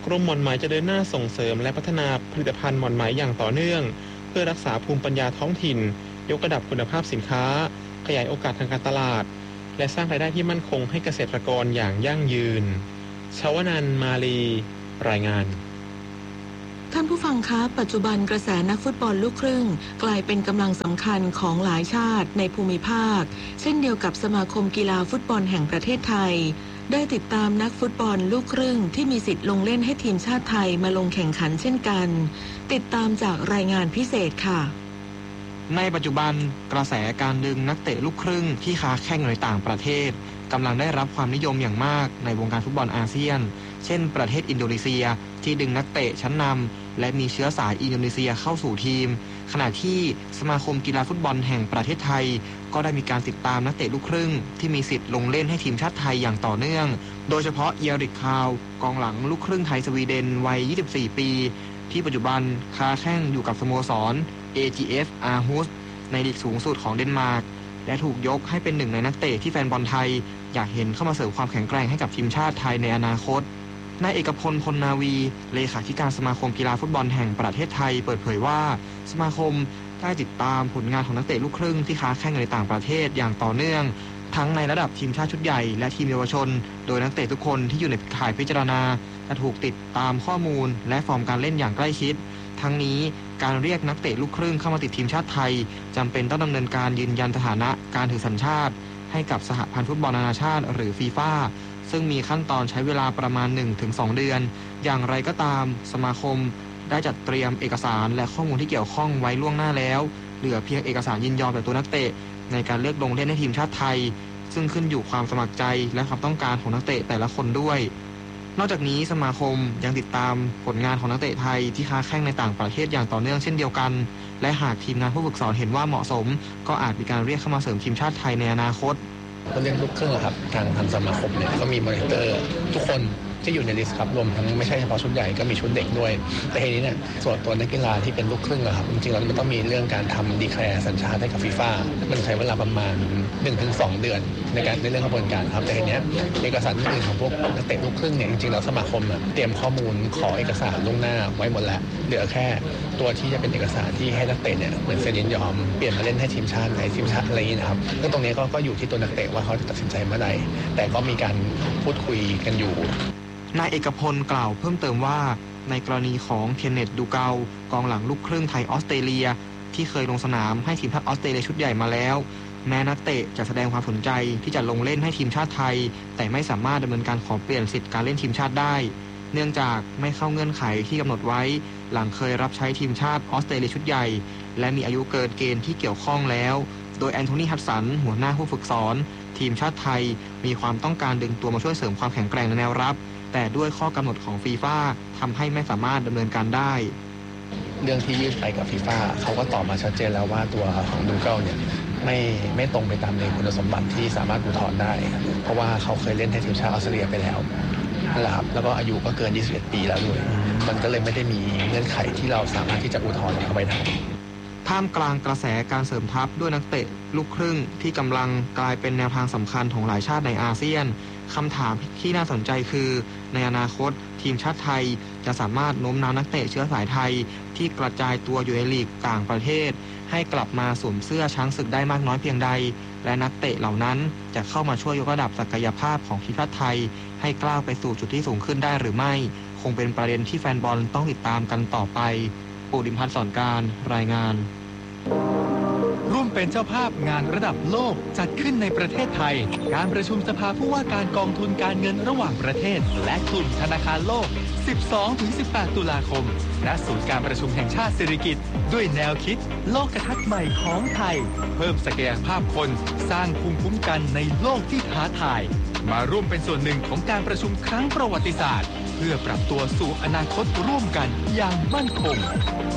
กรมหม่อนไหมจะเดินหน้าส่งเสริมและพัฒนาผลิตภัณฑ์หม่อนไหมอย่างต่อเนื่องเพื่อรักษาภูมิปัญญาท้องถิ่นยกระดับคุณภาพสินค้าขยายโอกาสทางการตลาดและสร้างรายได้ที่มั่นคงให้เกษตรกรอย่างยั่งยืนชวนันท์ มาลีรายงานท่านผู้ฟังคะปัจจุบันกระแสนักฟุตบอลลูกครึ่งกลายเป็นกำลังสำคัญของหลายชาติในภูมิภาคเช่นเดียวกับสมาคมกีฬาฟุตบอลแห่งประเทศไทยได้ติดตามนักฟุตบอลลูกครึ่งที่มีสิทธิ์ลงเล่นให้ทีมชาติไทยมาลงแข่งขันเช่นกันติดตามจากรายงานพิเศษค่ะในปัจจุบันกระแสการดึงนักเตะลูกครึ่งที่ค้าแข่งในต่างประเทศกำลังได้รับความนิยมอย่างมากในวงการฟุตบอลอาเซียนเช่นประเทศอินโดนีเซียที่ดึงนักเตะชั้นนำและมีเชื้อสายอินโดนีเซียเข้าสู่ทีมขณะที่สมาคมกีฬาฟุตบอลแห่งประเทศไทยก็ได้มีการติดตามนักเตะลูกครึ่งที่มีสิทธิ์ลงเล่นให้ทีมชาติไทยอย่างต่อเนื่องโดยเฉพาะเอียริกคาวกองหลังลูกครึ่งไทยสวีเดนวัย 24 ปีที่ปัจจุบันค้าแข่งอยู่กับสโมสร AGF Aarhus ในลีกสูงสุดของเดนมาร์กและถูกยกให้เป็นหนึ่งในนักเตะที่แฟนบอลไทยอยากเห็นเข้ามาเสริมความแข็งแกร่งให้กับทีมชาติไทยในอนาคตนายเอกพล พลนาวีเลขาธิการสมาคมกีฬาฟุตบอลแห่งประเทศไทยเปิดเผยว่าสมาคมได้ติดตามผลงานของนักเตะลูกครึ่งที่ค้าแข่งในต่างประเทศอย่างต่อเนื่องทั้งในระดับทีมชาติชุดใหญ่และทีมเยาวชนโดยนักเตะทุกคนที่อยู่ในข่ายพิจารณาจะถูกติดตามข้อมูลและฟอร์มการเล่นอย่างใกล้ชิดทั้งนี้การเรียกนักเตะลูกครึ่งเข้ามาติดทีมชาติไทยจำเป็นต้องดำเนินการยืนยันสถานะการถือสัญชาติให้กับสหพันธ์ฟุตบอลนานาชาติหรือฟีฟ่าซึ่งมีขั้นตอนใช้เวลาประมาณ 1-2 เดือนอย่างไรก็ตามสมาคมได้จัดเตรียมเอกสารและข้อมูลที่เกี่ยวข้องไว้ล่วงหน้าแล้วเหลือเพียงเอกสารยินยอมจากตัวนักเตะในการเลือกลงเล่นให้ทีมชาติไทยซึ่งขึ้นอยู่ความสมัครใจและความต้องการของนักเตะแต่ละคนด้วยนอกจากนี้สมาคมยังติดตามผลงานของนักเตะไทยที่ค้าแข่งในต่างประเทศอย่างต่อเนื่องเช่นเดียวกันและหากทีมงานผู้ฝึกสอนเห็นว่าเหมาะสมก็อาจมีการเรียกเข้ามาเสริมทีมชาติไทยในอนาคตเรื่องลูกครึ่งครับทางสมาคมเนี่ยก็มีมอนิเตอร์ทุกคนที่อยู่ในลิสต์ครับรวมทั้งไม่ใช่เฉพาะชุดใหญ่ก็มีชุดเด็กด้วยแต่ทีนี้เนี่ยส่วนตัวนักกีฬาที่เป็นลูกครึ่งครับจริงๆแล้วมันต้องมีเรื่องการทำดีแคลร์สัญชาติให้กับฟีฟ่ามันใช้เวลาประมาณ 1-2 เดือนในเรื่องกระบวนการครับแต่ทีนี้เอกสารอื่นของพวกนักเตะลูกครึ่งเนี่ยจริงๆแล้วสมาคมเตรียมข้อมูลขอเอกสารล่วงหน้าไว้หมดแล้วเหลือแค่ตัวที่จะเป็นเอกสารที่ให้นักเตะเนี่ยเหมือนเซ็นยินยอมเปลี่ยนมาเล่นให้ทีมชาติในทีมชาติอะไรอย่างนี้นะครับซึ่งตรงนี้ก็อยู่ที่ตัวนักเตะว่าเขาจะตัดสินใจเมื่อใดแต่ก็มีการพูดคุยกันอยู่นายเอกพลกล่าวเพิ่มเติมว่าในกรณีของเคนเนต ดูเกากองหลังลูกครึ่งไทยออสเตรเลียที่เคยลงสนามให้ทีมชาติออสเตรเลียชุดใหญ่มาแล้วแม้นักเตะจะแสดงความสนใจที่จะลงเล่นให้ทีมชาติไทยแต่ไม่สามารถดำเนินการขอเปลี่ยนสิทธิการเล่นทีมชาติได้เนื่องจากไม่เข้าเงื่อนไขที่กำหนดไว้หลังเคยรับใช้ทีมชาติออสเตรเลียชุดใหญ่และมีอายุเกินเกณฑ์ที่เกี่ยวข้องแล้วโดยแอนโทนี ฮัดสันหัวหน้าผู้ฝึกสอนทีมชาติไทยมีความต้องการดึงตัวมาช่วยเสริมความแข็งแกร่งในแนวรับแต่ด้วยข้อกำหนดของฟีฟ่าทำให้ไม่สามารถดำเนินการได้เรื่องที่ยื่นไปกับฟีฟ่าเขาก็ตอบมาชัดเจนแล้วว่าตัวของดูเกิลเนี่ยไม่ตรงไปตามในคุณสมบัติที่สามารถอุทธรณ์ได้เพราะว่าเขาเคยเล่นให้ทีมชาติออสเตรเลียไปแล้วนั่นแหละครับแล้วก็อายุก็เกิน21 ปีแล้วด้วยมันก็เลยไม่ได้มีเงื่อนไขที่เราสามารถที่จะอุทธรณ์เข้าไปได้ท่ามกลางกระแสการเสริมทัพด้วยนักเตะลูกครึ่งที่กำลังกลายเป็นแนวทางสำคัญของหลายชาติในอาเซียนคำถามที่น่าสนใจคือในอนาคตทีมชาติไทยจะสามารถโน้มน้าวนักเตะเชื้อสายไทยที่กระจายตัวอยู่ในลีกต่างประเทศให้กลับมาสวมเสื้อช้างศึกได้มากน้อยเพียงใดและนักเตะเหล่านั้นจะเข้ามาช่วยยกระดับศักยภาพของทีมชาติไทยให้ก้าวไปสู่จุดที่สูงขึ้นได้หรือไม่คงเป็นประเด็นที่แฟนบอลต้องติดตามกันต่อไปปูดิมพันธ์ สอนการรายงานร่วมเป็นเจ้าภาพงานระดับโลกจัดขึ้นในประเทศไทยการประชุมสภาผู้ว่าการกองทุนการเงินระหว่างประเทศและกลุ่มธนาคารโลก 12-18 ตุลาคมณศูนย์การประชุมแห่งชาติสิริกิติ์ด้วยแนวคิดโลกทัศน์ใหม่ของไทยเพิ่มศักยภาพคนสร้างภูมิคุ้มกันในโลกที่ท้าทายมาร่วมเป็นส่วนหนึ่งของการประชุมครั้งประวัติศาสตร์เพื่อปรับตัวสู่อนาคตร่วมกันอย่างมั่นคง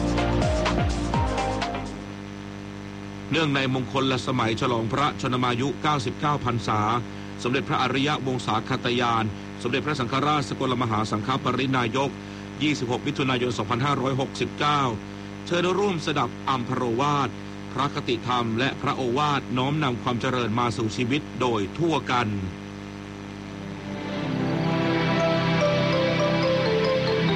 เนื่องในมงคลสมัยฉลองพระชนมายุ 99 พรรษาสมเด็จพระอริยวงศาคตยานสมเด็จพระสังฆราชสกลมหาสังฆปรินายก 26 มิถุนายน 2569 เชิญร่วมสดับอัมพโรวาทพระคติธรรมและพระโอวาทน้อมนำความเจริญมาสู่ชีวิตโดยทั่วกัน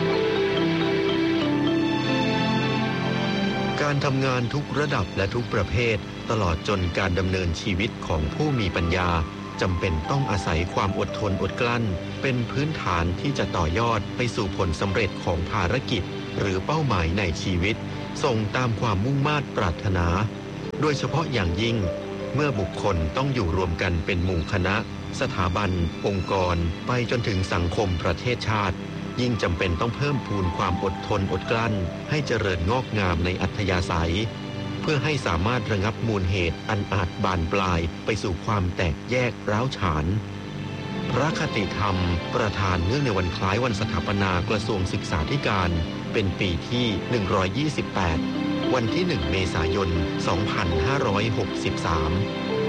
การทำงานทุกระดับและทุกประเภทตลอดจนการดำเนินชีวิตของผู้มีปัญญาจำเป็นต้องอาศัยความอดทนอดกลั้นเป็นพื้นฐานที่จะต่อยอดไปสู่ผลสำเร็จของภารกิจหรือเป้าหมายในชีวิตส่งตามความมุ่งมา่ปรารถนาโดยเฉพาะอย่างยิ่งเมื่อบุคคลต้องอยู่รวมกันเป็นหมู่คณะสถาบันองค์กรไปจนถึงสังคมประเทศชาติยิ่งจำเป็นต้องเพิ่มพูนความอดทนอดกลั้นให้เจริญงอกงามในอัธยาศัยเพื่อให้สามารถระงับมูลเหตุอันอาจบานปลายไปสู่ความแตกแยกร้าวฉานพระคติธรรมประธานเนื่องในวันคล้ายวันสถาปนากระทรวงศึกษาธิการเป็นปีที่128วันที่1 เมษายน 2563